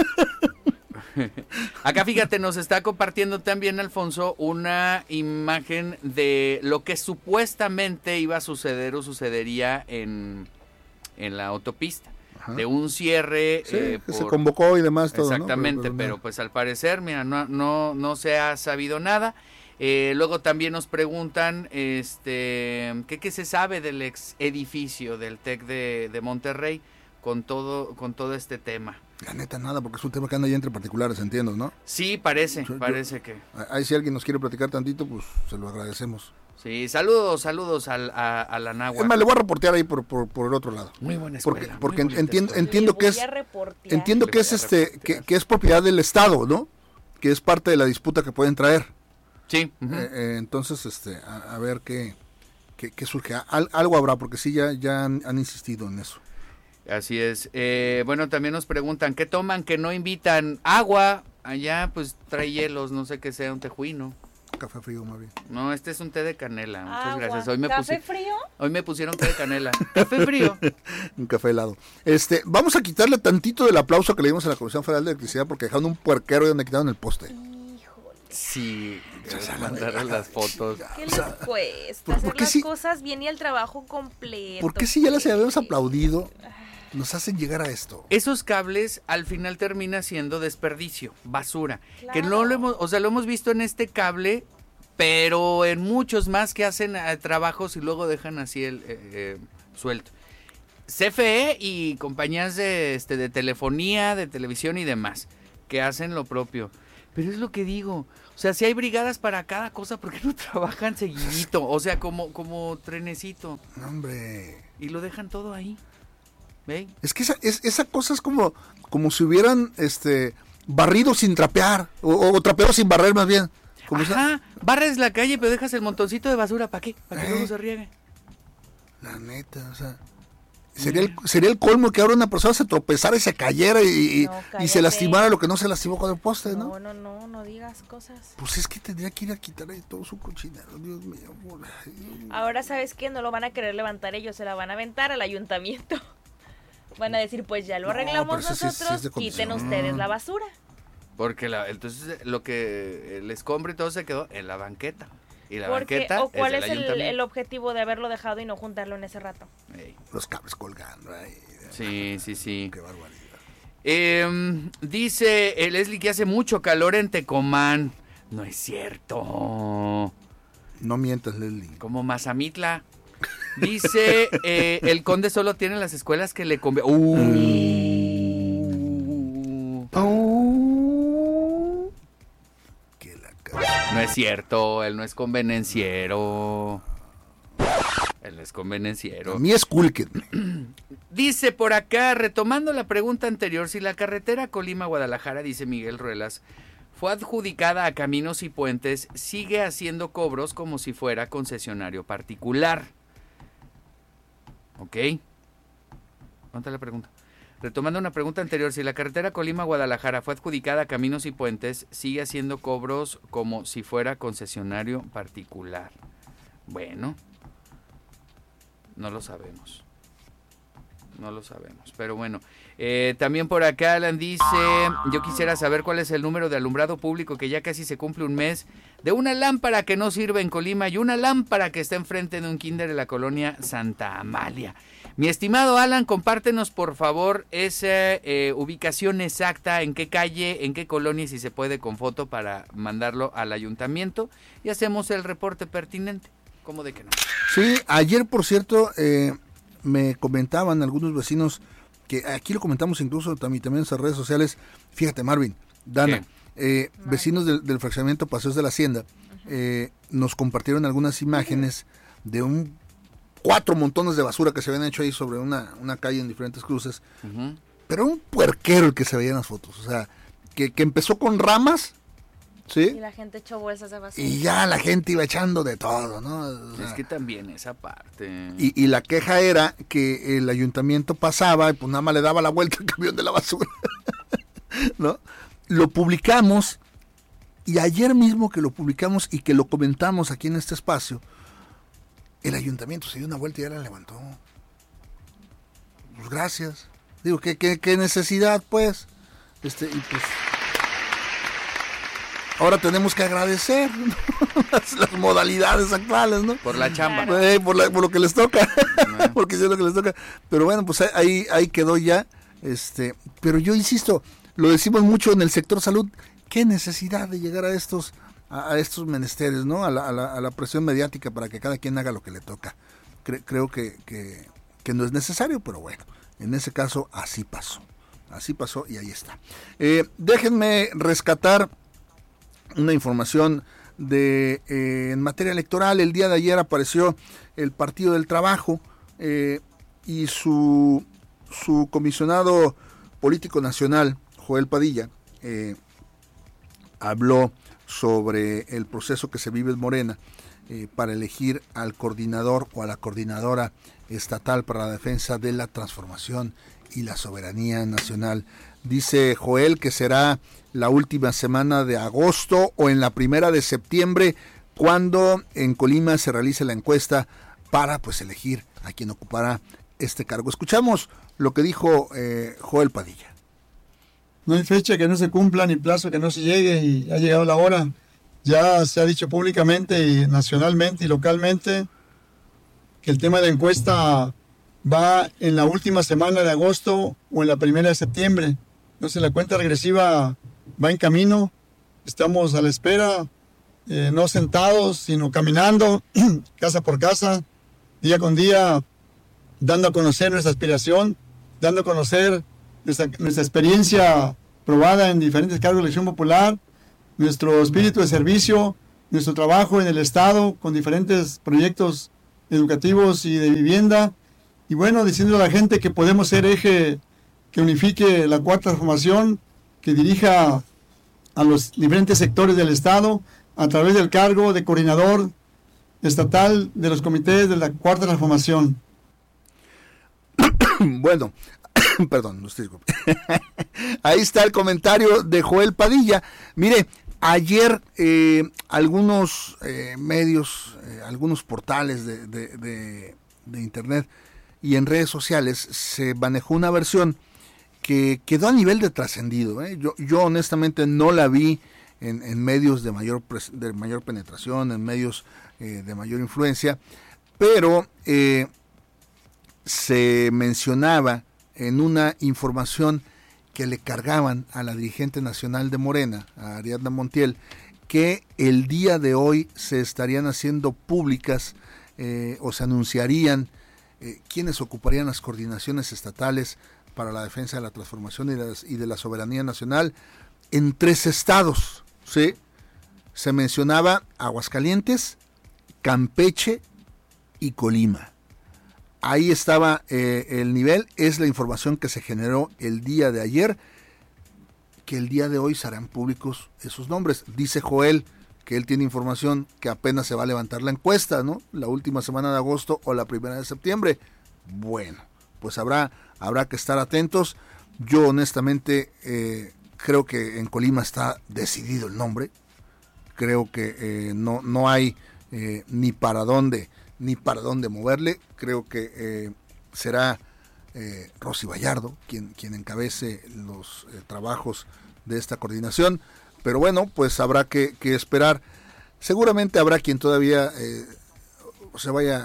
Speaker 8: Acá fíjate, nos está compartiendo también Alfonso una imagen de lo que supuestamente iba a suceder o sucedería en la autopista. Ajá. De un cierre
Speaker 7: que se convocó y demás todo.
Speaker 8: Exactamente, ¿no? Pero pues al parecer, mira, no se ha sabido nada. Luego también nos preguntan ¿qué se sabe del ex edificio del TEC de Monterrey con todo este tema?
Speaker 7: La neta nada, porque es un tema que anda ya entre particulares, entiendo, ¿no?
Speaker 8: Sí, parece que...
Speaker 7: Ahí si alguien nos quiere platicar tantito, pues se lo agradecemos.
Speaker 8: Sí, saludos a la Náhuatl.
Speaker 7: Es más, le voy a reportear ahí por el otro lado.
Speaker 8: Muy buena escuela.
Speaker 7: Porque entiendo que es que es propiedad del Estado, ¿no? Que es parte de la disputa que pueden traer.
Speaker 8: Sí.
Speaker 7: Entonces, a ver qué surge. Algo habrá, porque sí ya han insistido en eso.
Speaker 8: Así es. Bueno, también nos preguntan, ¿qué toman que no invitan? Agua. Allá, pues, trae hielos, no sé qué sea, un tejuino.
Speaker 7: Café frío, más bien.
Speaker 8: No, este es un té de canela. Muchas gracias.
Speaker 9: ¿Café frío?
Speaker 8: Hoy me pusieron té de canela. ¿Café frío?
Speaker 7: Un café helado. Vamos a quitarle tantito del aplauso que le dimos a la Comisión Federal de Electricidad porque dejaron un puerquero y donde quitaron el poste.
Speaker 8: Sí, mandaron las fotos.
Speaker 9: ¿Qué les cuesta hacer las cosas bien y el trabajo completo?
Speaker 7: ¿Por qué si ya las habíamos aplaudido nos hacen llegar a esto?
Speaker 8: Esos cables al final termina siendo desperdicio, basura. Claro. Que no lo hemos visto en este cable, pero en muchos más que hacen trabajos y luego dejan así el suelto. CFE y compañías de telefonía, de televisión y demás, que hacen lo propio. Pero es lo que digo, o sea, si hay brigadas para cada cosa, ¿por qué no trabajan seguidito? O sea, como trenecito.
Speaker 7: Hombre.
Speaker 8: Y lo dejan todo ahí. ¿Ve?
Speaker 7: Es que esa cosa es como si hubieran barrido sin trapear, o trapeado sin barrer más bien.
Speaker 8: Ajá, barres la calle pero dejas el montoncito de basura, ¿para qué? Para que luego se riegue.
Speaker 7: La neta, o sea, sería el colmo que ahora una persona se tropezara y se cayera y se lastimara lo que no se lastimó con el poste, ¿no?
Speaker 9: No digas cosas.
Speaker 7: Pues es que tendría que ir a quitar ahí todo su cochinero, Dios mío.
Speaker 9: Ahora, ¿sabes qué? No lo van a querer levantar ellos, se la van a aventar al ayuntamiento. Van a decir, pues ya lo arreglamos nosotros, sí quiten ustedes la basura.
Speaker 8: Porque entonces lo que el escombro y todo se quedó en la banqueta. Y la
Speaker 9: Porque,
Speaker 8: banqueta
Speaker 9: ¿o cuál
Speaker 8: es
Speaker 9: es el objetivo de haberlo dejado y no juntarlo en ese rato?
Speaker 7: Los cables colgando ahí.
Speaker 8: Sí.
Speaker 7: Qué barbaridad.
Speaker 8: Dice Leslie que hace mucho calor en Tecomán. No es cierto.
Speaker 7: No mientas, Leslie.
Speaker 8: Como Mazamitla. Dice, el Conde solo tiene las escuelas que le convienen. No es cierto, él no es convenenciero. Él no es convenenciero.
Speaker 7: A mí es Kulken.
Speaker 8: Dice por acá, retomando la pregunta anterior, si la carretera Colima-Guadalajara, dice Miguel Ruelas, fue adjudicada a Caminos y Puentes, sigue haciendo cobros como si fuera concesionario particular. ¿Ok? ¿Cuánta la pregunta? Retomando una pregunta anterior, si la carretera Colima-Guadalajara fue adjudicada a Caminos y Puentes, sigue haciendo cobros como si fuera concesionario particular. Bueno, no lo sabemos. Pero bueno, también por acá Alan dice, yo quisiera saber cuál es el número de alumbrado público, que ya casi se cumple un mes, de una lámpara que no sirve en Colima y una lámpara que está enfrente de un kinder en la colonia Santa Amalia. Mi estimado Alan, compártenos por favor esa ubicación exacta, en qué calle, en qué colonia, y si se puede con foto para mandarlo al ayuntamiento y hacemos el reporte pertinente. ¿Cómo de que no?
Speaker 7: Sí, ayer por cierto me comentaban algunos vecinos, que aquí lo comentamos incluso también en nuestras redes sociales, fíjate Marvin, Dana, vecinos del fraccionamiento Paseos de la Hacienda, nos compartieron algunas imágenes de 4 montones de basura que se habían hecho ahí sobre una calle en diferentes cruces, pero un puerquero el que se veía en las fotos, o sea, que empezó con ramas, ¿sí?
Speaker 9: Y la gente echó bolsas de basura.
Speaker 7: Y ya la gente iba echando de todo, ¿no? O sea,
Speaker 8: es que también esa parte.
Speaker 7: Y la queja era que el ayuntamiento pasaba y pues nada más le daba la vuelta al camión de la basura, ¿no? Lo publicamos, y ayer mismo que lo publicamos y que lo comentamos aquí en este espacio, el ayuntamiento se dio una vuelta y ya la levantó. Pues gracias. Digo, ¿qué necesidad, pues? Y pues ahora tenemos que agradecer, ¿no? las modalidades actuales, ¿no?
Speaker 8: Por la chamba.
Speaker 7: Por lo que les toca. Porque es lo que les toca. Pero bueno, pues ahí quedó ya. Pero yo insisto, lo decimos mucho en el sector salud, qué necesidad de llegar a estos menesteres, ¿no? A la presión mediática para que cada quien haga lo que le toca. Creo que no es necesario, pero bueno, en ese caso así pasó y ahí está. Déjenme rescatar una información en materia electoral. El día de ayer apareció el Partido del Trabajo y su comisionado político nacional, Joel Padilla, habló sobre el proceso que se vive en Morena para elegir al coordinador o a la coordinadora estatal para la defensa de la transformación y la soberanía nacional. Dice Joel que será la última semana de agosto o en la primera de septiembre cuando en Colima se realice la encuesta para pues elegir a quien ocupará este cargo. Escuchamos lo que dijo Joel Padilla.
Speaker 19: No hay fecha que no se cumpla ni plazo que no se llegue y ha llegado la hora. Ya se ha dicho públicamente y nacionalmente y localmente que el tema de la encuesta va en la última semana de agosto o en la primera de septiembre. Entonces la cuenta regresiva va en camino. Estamos a la espera, no sentados, sino caminando, casa por casa, día con día, dando a conocer nuestra aspiración, dando a conocer nuestra experiencia probada en diferentes cargos de elección popular, nuestro espíritu de servicio, nuestro trabajo en el Estado con diferentes proyectos educativos y de vivienda. Y bueno, diciendo a la gente que podemos ser eje que unifique la Cuarta Transformación, que dirija a los diferentes sectores del Estado a través del cargo de coordinador estatal de los comités de la Cuarta Transformación.
Speaker 7: Bueno, perdón, usted disculpe. Ahí está el comentario de Joel Padilla. Mire, ayer algunos medios, algunos portales de internet y en redes sociales se manejó una versión que quedó a nivel de trascendido. Yo honestamente no la vi en medios de mayor penetración, en medios de mayor influencia, pero se mencionaba en una información que le cargaban a la dirigente nacional de Morena, a Ariadna Montiel, que el día de hoy se estarían haciendo públicas o se anunciarían quiénes ocuparían las coordinaciones estatales para la defensa de la transformación y de la soberanía nacional en 3 estados, ¿sí? Se mencionaba Aguascalientes, Campeche y Colima. Ahí estaba el nivel, es la información que se generó el día de ayer, que el día de hoy serán públicos esos nombres. Dice Joel que él tiene información que apenas se va a levantar la encuesta, ¿no? La última semana de agosto o la primera de septiembre. Bueno, pues habrá que estar atentos. Yo honestamente creo que en Colima está decidido el nombre. Creo que no hay ni para dónde moverle. Creo que será Rosy Vallardo quien encabece los trabajos de esta coordinación, pero bueno, pues habrá que esperar. Seguramente habrá quien todavía se vaya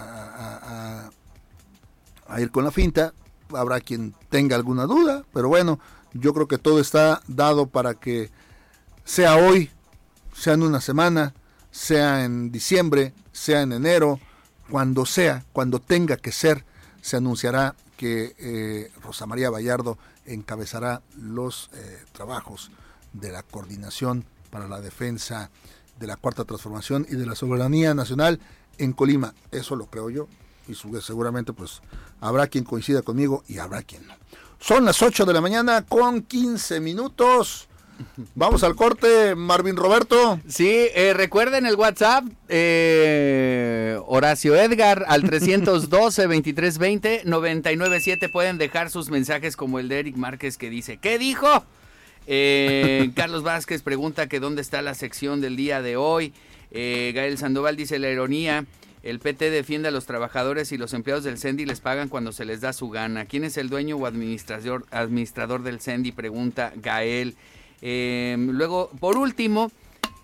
Speaker 7: a ir con la finta, habrá quien tenga alguna duda, pero bueno, yo creo que todo está dado para que sea hoy, sea en una semana, sea en diciembre, sea en enero, cuando tenga que ser, se anunciará que Rosa María Vallardo encabezará los trabajos de la coordinación para la defensa de la Cuarta Transformación y de la soberanía nacional en Colima. Eso lo creo yo, y seguramente pues habrá quien coincida conmigo y habrá quien no. Son las 8 de la mañana con 15 minutos. Vamos al corte, Marvin Roberto.
Speaker 8: Sí, recuerden el WhatsApp, Horacio Edgar, al 312-2320-997. Pueden dejar sus mensajes como el de Eric Márquez que dice, ¿qué dijo? Carlos Vázquez pregunta que dónde está la sección del día de hoy. Gael Sandoval dice, la ironía, el PT defiende a los trabajadores y los empleados del CENDI les pagan cuando se les da su gana. ¿Quién es el dueño o administrador del CENDI? Pregunta Gael. Luego, por último,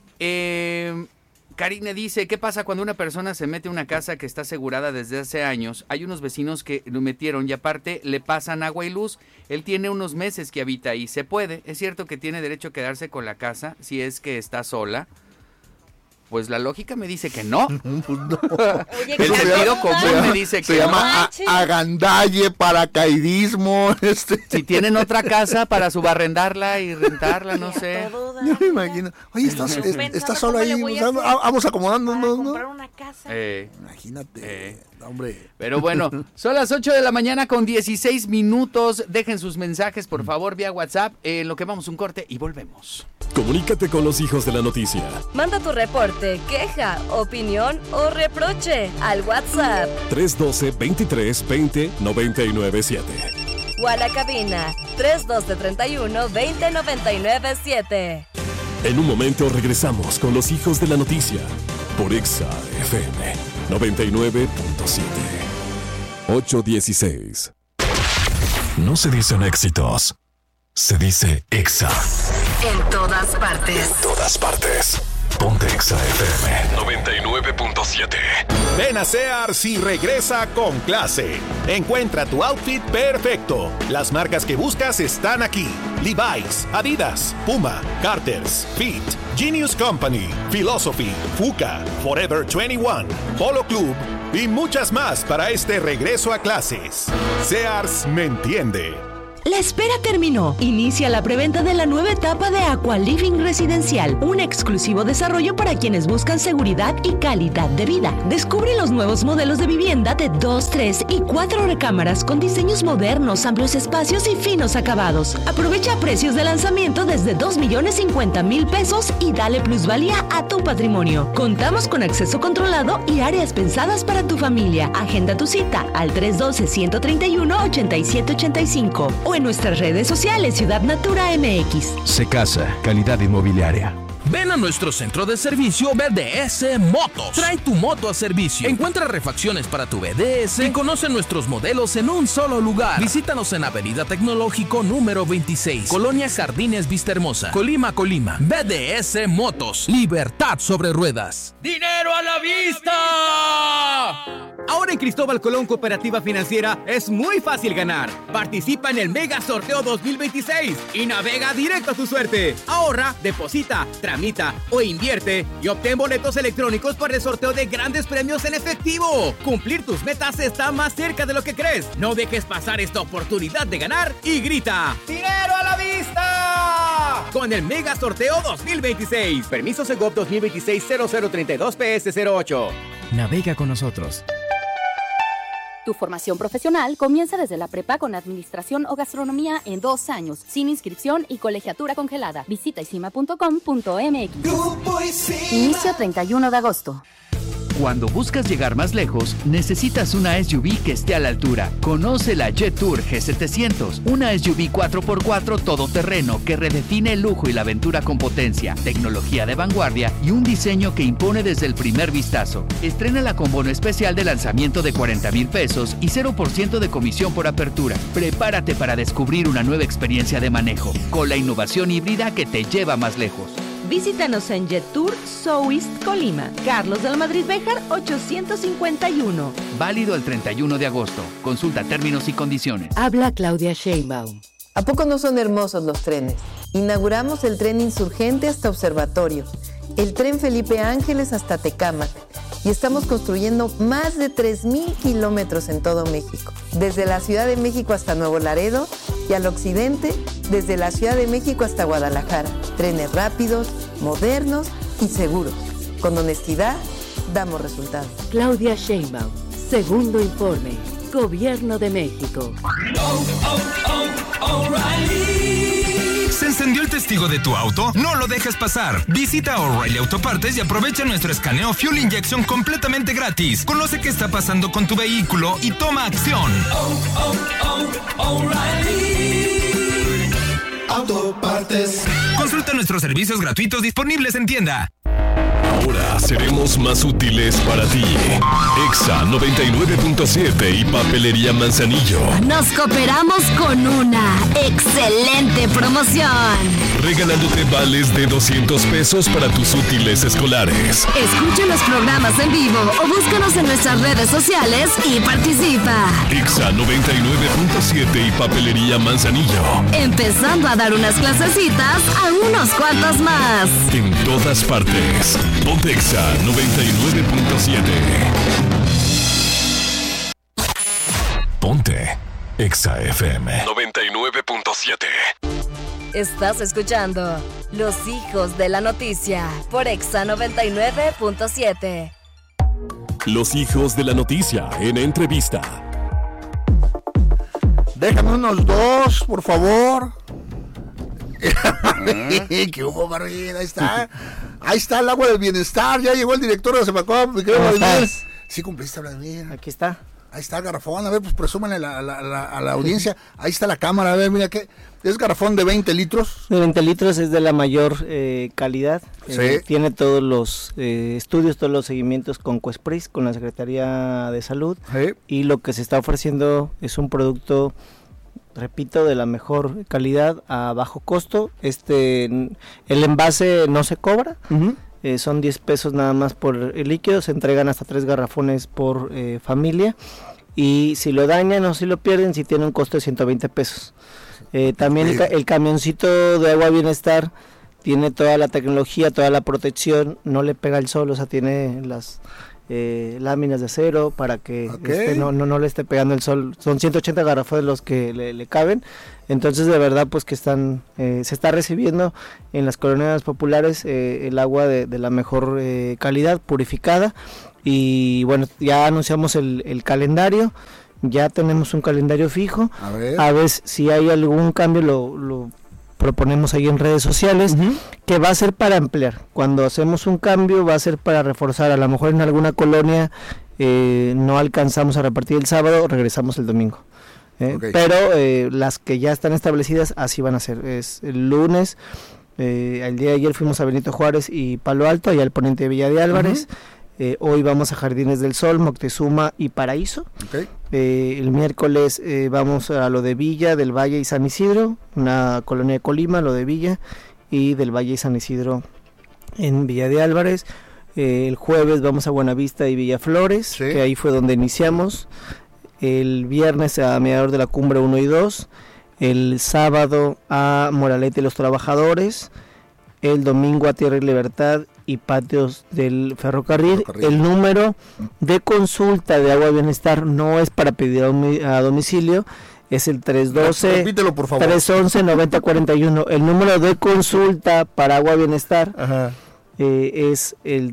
Speaker 8: Karine dice, ¿qué pasa cuando una persona se mete a una casa que está asegurada desde hace años? Hay unos vecinos que lo metieron y aparte le pasan agua y luz. Él tiene unos meses que habita ahí. ¿Se puede? ¿Es cierto que tiene derecho a quedarse con la casa si es que está sola? Pues la lógica me dice que no.
Speaker 9: Oye,
Speaker 8: el sentido común me dice que
Speaker 7: se llama agandalle, paracaidismo.
Speaker 8: Si tienen otra casa para subarrendarla y rentarla, no sé.
Speaker 7: Yo me imagino. Oye, estás solo ahí. Vamos acomodándonos, ¿no?
Speaker 9: Comprar una casa.
Speaker 7: Imagínate, hombre.
Speaker 8: Pero bueno, son las 8 de la mañana con 16 minutos. Dejen sus mensajes, por favor, vía WhatsApp. En lo que vamos un corte y volvemos.
Speaker 5: Comunícate con los hijos de la noticia.
Speaker 6: Manda tu reporte, queja, opinión o reproche al WhatsApp
Speaker 5: 312-2320-997.
Speaker 6: o a la cabina 312-31-20-997.
Speaker 5: En un momento regresamos con los hijos de la noticia por Exa FM 99.7. 816. No se dicen éxitos, se dice Exa.
Speaker 2: En todas partes.
Speaker 5: En todas partes. Ponte Exa FM 99.7.
Speaker 20: Ven a Sears y regresa con clase. Encuentra tu outfit perfecto. Las marcas que buscas están aquí: Levi's, Adidas, Puma, Carter's, Fit, Genius Company, Philosophy, Fuka, Forever 21, Polo Club y muchas más para este regreso a clases. Sears me entiende.
Speaker 21: La espera terminó. Inicia la preventa de la nueva etapa de Aqualiving Residencial, un exclusivo desarrollo para quienes buscan seguridad y calidad de vida. Descubre los nuevos modelos de vivienda de 2, 3 y 4 recámaras con diseños modernos, amplios espacios y finos acabados. Aprovecha precios de lanzamiento desde 2,50,000 pesos y dale plusvalía a tu patrimonio. Contamos con acceso controlado y áreas pensadas para tu familia. Agenda tu cita al 312-131-8785 o en nuestras redes sociales Ciudad Natura MX.
Speaker 14: Secasa, calidad inmobiliaria.
Speaker 17: Ven a nuestro centro de servicio BDS Motos. Trae tu moto a servicio. Encuentra refacciones para tu BDS y conoce nuestros modelos en un solo lugar. Visítanos en Avenida Tecnológico número 26, Colonia Jardines Vista Hermosa, Colima. BDS Motos. Libertad sobre ruedas.
Speaker 22: ¡Dinero a la vista! Ahora en Cristóbal Colón Cooperativa Financiera es muy fácil ganar. Participa en el Mega Sorteo 2026 y navega directo a tu suerte. Ahorra, deposita, tramita o invierte y obtén boletos electrónicos para el sorteo de grandes premios en efectivo. Cumplir tus metas está más cerca de lo que crees. No dejes pasar esta oportunidad de ganar y grita ¡Dinero a la vista! Con el Mega Sorteo 2026. Permiso Segov 2026-0032 PS08.
Speaker 23: Navega con nosotros.
Speaker 24: Tu formación profesional comienza desde la prepa con administración o gastronomía en 2 años, sin inscripción y colegiatura congelada. Visita isima.com.mx. Inicio 31 de agosto.
Speaker 25: Cuando buscas llegar más lejos, necesitas una SUV que esté a la altura. Conoce la Jetour G700, una SUV 4x4 todoterreno que redefine el lujo y la aventura con potencia, tecnología de vanguardia y un diseño que impone desde el primer vistazo. Estrénala con bono especial de lanzamiento de 40,000 pesos y 0% de comisión por apertura. Prepárate para descubrir una nueva experiencia de manejo, con la innovación híbrida que te lleva más lejos.
Speaker 21: Visítanos en Jetour South Colima, Carlos del Madrid Béjar 851.
Speaker 25: Válido el 31 de agosto. Consulta términos y condiciones.
Speaker 26: Habla Claudia Sheinbaum. ¿A poco no son hermosos los trenes? Inauguramos el tren Insurgente hasta Observatorio, el tren Felipe Ángeles hasta Tecámac y estamos construyendo más de 3,000 kilómetros en todo México. Desde la Ciudad de México hasta Nuevo Laredo y al occidente, desde la Ciudad de México hasta Guadalajara. Trenes rápidos, modernos y seguros. Con honestidad, damos resultados. Claudia Sheinbaum, segundo informe. Gobierno de México.
Speaker 10: ¿Se encendió el testigo de tu auto? No lo dejes pasar. Visita O'Reilly Autopartes y aprovecha nuestro escaneo Fuel Injection completamente gratis. Conoce qué está pasando con tu vehículo y toma acción.
Speaker 11: O'Reilly Autopartes.
Speaker 10: Consulta nuestros servicios gratuitos disponibles en tienda.
Speaker 5: Ahora seremos más útiles para ti. Exa 99.7 y Papelería Manzanillo.
Speaker 27: Nos cooperamos con una excelente promoción.
Speaker 5: Regalándote vales de 200 pesos para tus útiles escolares.
Speaker 27: Escucha los programas en vivo o búscanos en nuestras redes sociales y participa.
Speaker 5: Exa 99.7 y Papelería Manzanillo.
Speaker 27: Empezando a dar unas clasecitas a unos cuantos más.
Speaker 5: En todas partes. Ponte Exa 99.7. Ponte Exa FM 99.7.
Speaker 6: Estás escuchando Los Hijos de la Noticia por Exa 99.7.
Speaker 5: Los Hijos de la Noticia en entrevista.
Speaker 7: Déjame unos 2, por favor. ¿Qué hubo, Barbín? Ahí está. Ahí está el agua del bienestar. Ya llegó el director de Semacop. Sí cumpliste, Vladimir.
Speaker 28: Aquí está.
Speaker 7: Ahí está el garrafón. A ver, pues presúmanle a la audiencia. Ahí está la cámara. A ver, mira que es garrafón de 20 litros.
Speaker 28: De 20 litros, es de la mayor calidad.
Speaker 7: Sí.
Speaker 28: Tiene todos los estudios, todos los seguimientos con Cuespris, con la Secretaría de Salud.
Speaker 7: Sí.
Speaker 28: Y lo que se está ofreciendo es un producto, repito, de la mejor calidad a bajo costo. El envase no se cobra. Son 10 pesos nada más por el líquido. Se entregan hasta 3 garrafones por familia. Y si lo dañan o si lo pierden, si tiene un costo de 120 pesos. También el camioncito de Agua Bienestar tiene toda la tecnología, toda la protección. No le pega el sol, o sea, tiene las láminas de acero para que no le esté pegando el sol. Son 180 garrafones los que le caben. Entonces, de verdad, pues que se está recibiendo en las colonias populares el agua de la mejor calidad, purificada. Y bueno, ya anunciamos el calendario. Ya tenemos un calendario fijo. A ver si hay algún cambio, lo proponemos ahí en redes sociales, que va a ser para ampliar. Cuando hacemos un cambio va a ser para reforzar. A lo mejor en alguna colonia no alcanzamos a repartir el sábado, regresamos el domingo. Pero las que ya están establecidas así van a ser. Es el lunes, el día de ayer fuimos a Benito Juárez y Palo Alto, allá al poniente de Villa de Álvarez. Hoy vamos a Jardines del Sol, Moctezuma y Paraíso. El miércoles vamos a lo de Villa, del Valle y San Isidro, una colonia de Colima, lo de Villa y del Valle y San Isidro en Villa de Álvarez. El jueves vamos a Buenavista y Villaflores, que ahí fue donde iniciamos. El viernes a Mirador de la Cumbre 1 y 2. El sábado a Moralete y los Trabajadores. El domingo a Tierra y Libertad y Patios del Ferrocarril. El número de consulta de Agua Bienestar no es para pedir a domicilio, es el 312
Speaker 7: repítelo, por favor.
Speaker 28: 311-9041. El número de consulta para Agua Bienestar es el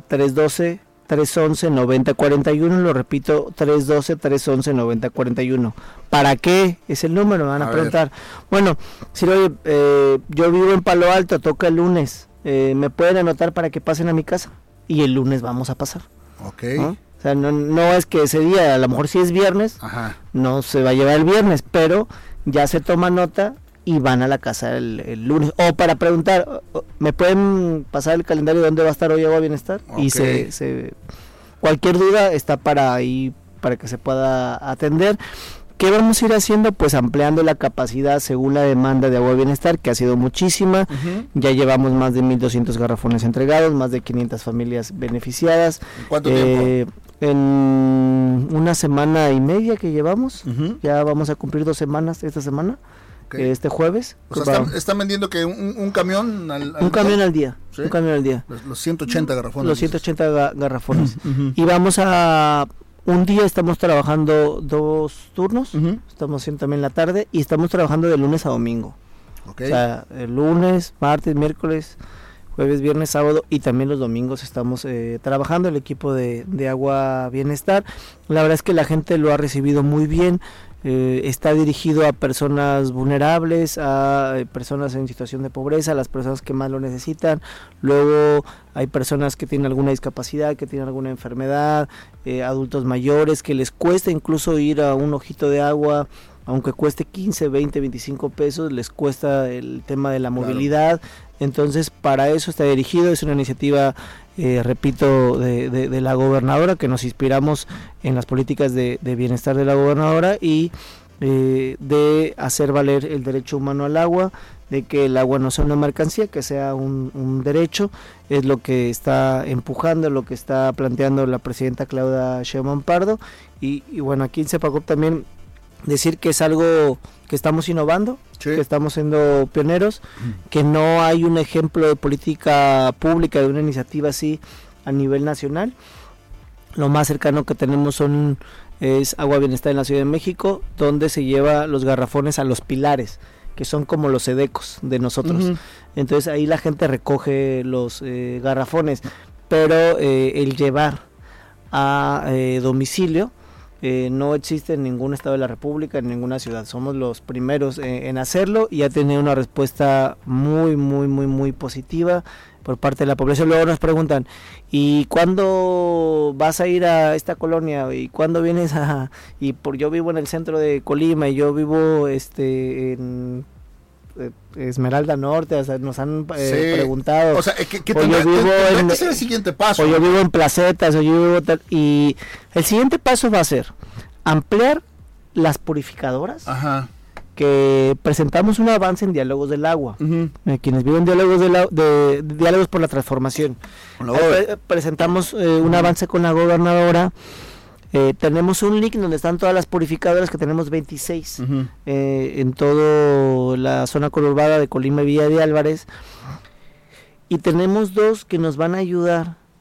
Speaker 28: 312-311-9041. Lo repito, 312-311-9041. ¿Para qué es el número? Me van a preguntar. Bueno, si yo vivo en Palo Alto, toca el lunes. Me pueden anotar para que pasen a mi casa y el lunes vamos a pasar. ¿No? O sea, no es que ese día, a lo mejor si es viernes, no se va a llevar el viernes, pero ya se toma nota y van a la casa el lunes. O para preguntar, ¿me pueden pasar el calendario de dónde va a estar hoy Agua Bienestar? Y cualquier duda está para que se pueda atender. ¿Qué vamos a ir haciendo? Pues ampliando la capacidad según la demanda de Agua Bienestar, que ha sido muchísima. Ya llevamos más de 1,200 garrafones entregados, más de 500 familias beneficiadas.
Speaker 7: ¿Cuánto tiempo?
Speaker 28: En una semana y media que llevamos. Ya vamos a cumplir 2 semanas esta semana. Este jueves.
Speaker 7: O sea, están vendiendo que un camión
Speaker 28: un camión al día. ¿Sí? Un camión al día.
Speaker 7: Los 180 garrafones.
Speaker 28: Los 180 garrafones. Y vamos a... Un día estamos trabajando 2 turnos, estamos haciendo también la tarde y estamos trabajando de lunes a domingo. O sea, el lunes, martes, miércoles, jueves, viernes, sábado y también los domingos estamos trabajando el equipo de Agua Bienestar. La verdad es que la gente lo ha recibido muy bien. Está dirigido a personas vulnerables, a personas en situación de pobreza, a las personas que más lo necesitan. Luego hay personas que tienen alguna discapacidad, que tienen alguna enfermedad, adultos mayores que les cuesta incluso ir a un ojito de agua, aunque cueste 15, 20, 25 pesos, les cuesta el tema de la movilidad. Entonces para eso está dirigido, es una iniciativa repito, de la gobernadora, que nos inspiramos en las políticas de bienestar de la gobernadora y de hacer valer el derecho humano al agua, de que el agua no sea una mercancía, que sea un derecho. Es lo que está empujando, lo que está planteando la presidenta Claudia Sheinbaum Pardo, y bueno, aquí en Cepacop también decir que es algo que estamos innovando, que estamos siendo pioneros, que no hay un ejemplo de política pública, de una iniciativa así a nivel nacional. Lo más cercano que tenemos es Agua Bienestar en la Ciudad de México, donde se lleva los garrafones a los pilares, que son como los edecos de nosotros. Entonces ahí la gente recoge los garrafones, pero el llevar a domicilio no existe en ningún estado de la República, en ninguna ciudad. Somos los primeros en hacerlo y ha tenido una respuesta muy positiva por parte de la población. Luego nos preguntan, ¿y cuándo vas a ir a esta colonia? ¿Y cuándo vienes a...? Yo vivo en el centro de Colima y yo vivo en Esmeralda Norte, o sea, nos han preguntado.
Speaker 7: O sea, ¿qué es el siguiente paso?
Speaker 28: O yo vivo en Placetas, y el siguiente paso va a ser ampliar las purificadoras. Que presentamos un avance en Diálogos del Agua. Quienes viven Diálogos por la Transformación. Presentamos un avance con la gobernadora. Tenemos un link donde están todas las purificadoras, que tenemos 26 en toda la zona conurbada de Colima y Villa de Álvarez, y tenemos 2 que nos van a ayudar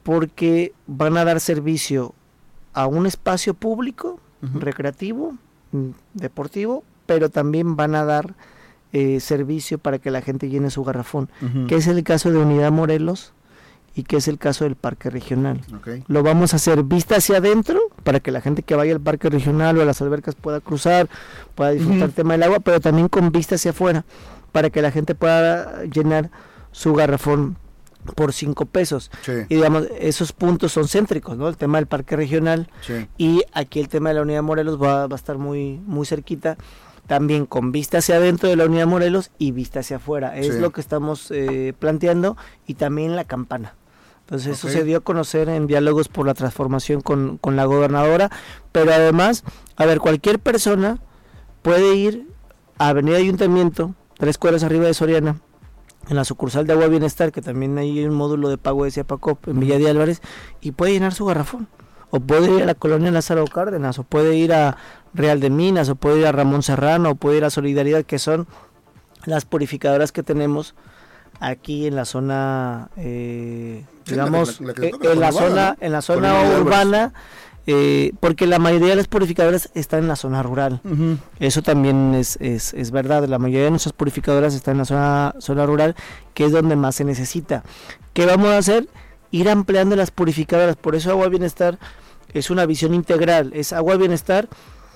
Speaker 28: porque van a dar servicio a un espacio público, recreativo, deportivo, pero también van a dar servicio para que la gente llene su garrafón, que es el caso de Unidad Morelos y que es el caso del Parque Regional. Lo vamos a hacer vista hacia adentro para que la gente que vaya al Parque Regional o a las albercas pueda cruzar, pueda disfrutar el tema del agua, pero también con vista hacia afuera para que la gente pueda llenar su garrafón por 5 pesos. Y digamos, esos puntos son céntricos, ¿no? El tema del Parque Regional y aquí el tema de la Unidad Morelos va a estar muy cerquita, también con vista hacia adentro de la Unidad Morelos y vista hacia afuera. Es lo que estamos planteando, y también la campana. Entonces eso se dio a conocer en diálogos por la transformación con la gobernadora, pero además, a ver, cualquier persona puede ir a Avenida Ayuntamiento, 3 cuadras arriba de Soriana, en la sucursal de Agua Bienestar, que también hay un módulo de pago de Ciapacop en Villa de Álvarez, y puede llenar su garrafón, o puede ir a la colonia Lázaro Cárdenas, o puede ir a Real de Minas, o puede ir a Ramón Serrano, o puede ir a Solidaridad, que son las purificadoras que tenemos aquí en la zona, digamos, en la zona urbana, porque la mayoría de las purificadoras están en la zona rural. Eso también es verdad. La mayoría de nuestras purificadoras están en la zona rural, que es donde más se necesita. ¿Qué vamos a hacer? Ir ampliando las purificadoras. Por eso Agua Bienestar es una visión integral. Es Agua Bienestar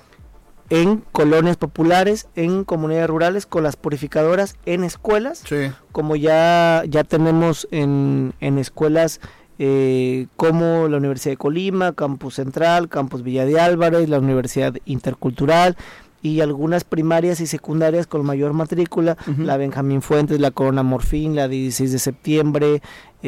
Speaker 28: en colonias populares, en comunidades rurales, con las purificadoras en escuelas, como ya tenemos en escuelas como la Universidad de Colima, Campus Central, Campus Villa de Álvarez, la Universidad Intercultural, y algunas primarias y secundarias con mayor matrícula, la Benjamín Fuentes, la Corona Morfín, la 16 de septiembre,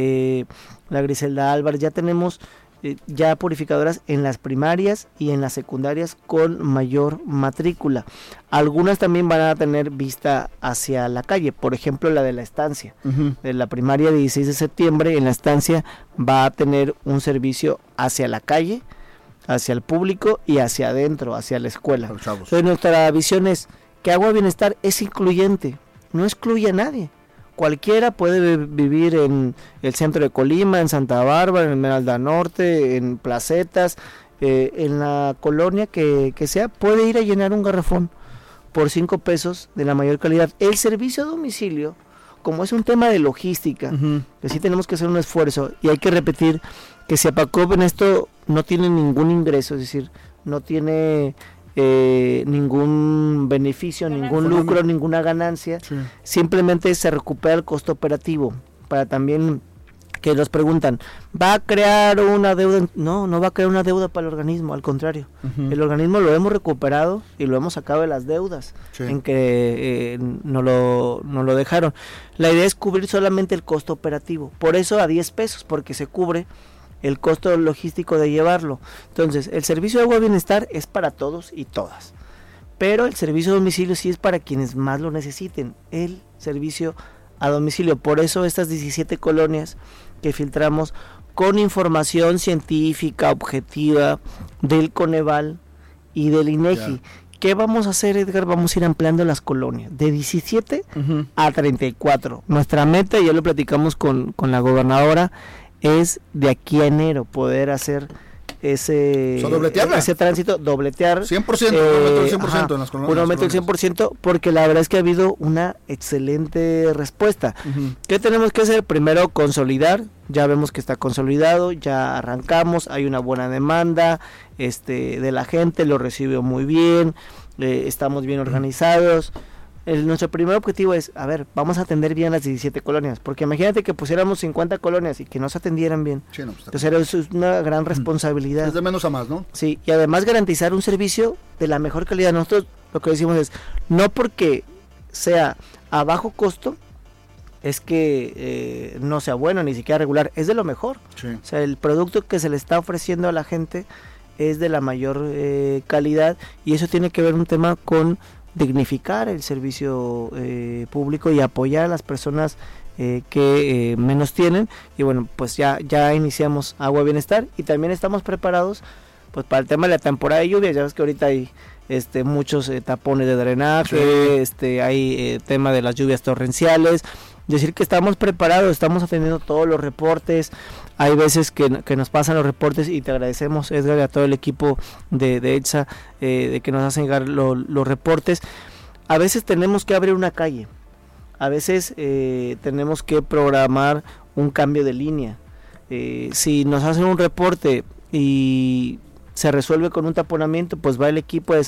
Speaker 28: la Griselda Álvarez. Ya tenemos ya purificadoras en las primarias y en las secundarias con mayor matrícula. Algunas también van a tener vista hacia la calle, por ejemplo la de la estancia, de la primaria 16 de septiembre, en la estancia va a tener un servicio hacia la calle, hacia el público y hacia adentro, hacia la escuela. Entonces nuestra visión es que Agua Bienestar es incluyente, no excluye a nadie. Cualquiera puede vivir en el centro de Colima, en Santa Bárbara, en Esmeralda Norte, en Placetas, en la colonia que sea, puede ir a llenar un garrafón por 5 pesos de la mayor calidad. El servicio a domicilio, como es un tema de logística, que sí tenemos que hacer un esfuerzo, y hay que repetir que Ciapacop en esto no tiene ningún ingreso, es decir, no tiene ningún beneficio, ningún lucro, ninguna ganancia, simplemente se recupera el costo operativo. Para también que nos preguntan, ¿va a crear una deuda? No va a crear una deuda para el organismo, al contrario, el organismo lo hemos recuperado y lo hemos sacado de las deudas en que no lo dejaron. La idea es cubrir solamente el costo operativo, por eso a 10 pesos, porque se cubre el costo logístico de llevarlo. Entonces, el servicio de Agua Bienestar es para todos y todas, pero el servicio a domicilio sí es para quienes más lo necesiten, el servicio a domicilio. Por eso estas 17 colonias que filtramos con información científica, objetiva, del Coneval y del INEGI. ¿Qué vamos a hacer, Edgar? Vamos a ir ampliando las colonias de 17 a 34. Nuestra meta, y ya lo platicamos con la gobernadora, es de aquí a enero poder hacer ese tránsito, dobletear
Speaker 7: 100%, un aumento del 100% en las colonias.
Speaker 28: Un aumento del 100%, porque la verdad es que ha habido una excelente respuesta. ¿Qué tenemos que hacer? Primero, consolidar. Ya vemos que está consolidado, ya arrancamos, hay una buena demanda de la gente, lo recibió muy bien, estamos bien organizados. Nuestro primer objetivo es, vamos a atender bien las 17 colonias, porque imagínate que pusiéramos 50 colonias y que no se atendieran bien. Entonces eso es una gran responsabilidad.
Speaker 7: Es de menos a más, ¿no?
Speaker 28: Sí, y además garantizar un servicio de la mejor calidad. Nosotros lo que decimos es, no porque sea a bajo costo, es que no sea bueno, ni siquiera regular, es de lo mejor. O sea, el producto que se le está ofreciendo a la gente es de la mayor calidad, y eso tiene que ver un tema con dignificar el servicio público y apoyar a las personas que menos tienen. Y bueno, pues ya iniciamos Agua Bienestar, y también estamos preparados pues para el tema de la temporada de lluvia. Ya ves que ahorita hay muchos tapones de drenaje, hay tema de las lluvias torrenciales. decir que estamos preparados, estamos atendiendo todos los reportes. Hay veces que nos pasan los reportes y te agradecemos, Edgar, y a todo el equipo de ETSA de que nos hacen llegar los reportes. A veces tenemos que abrir una calle, a veces tenemos que programar un cambio de línea. Si nos hacen un reporte y se resuelve con un taponamiento, pues va el equipo de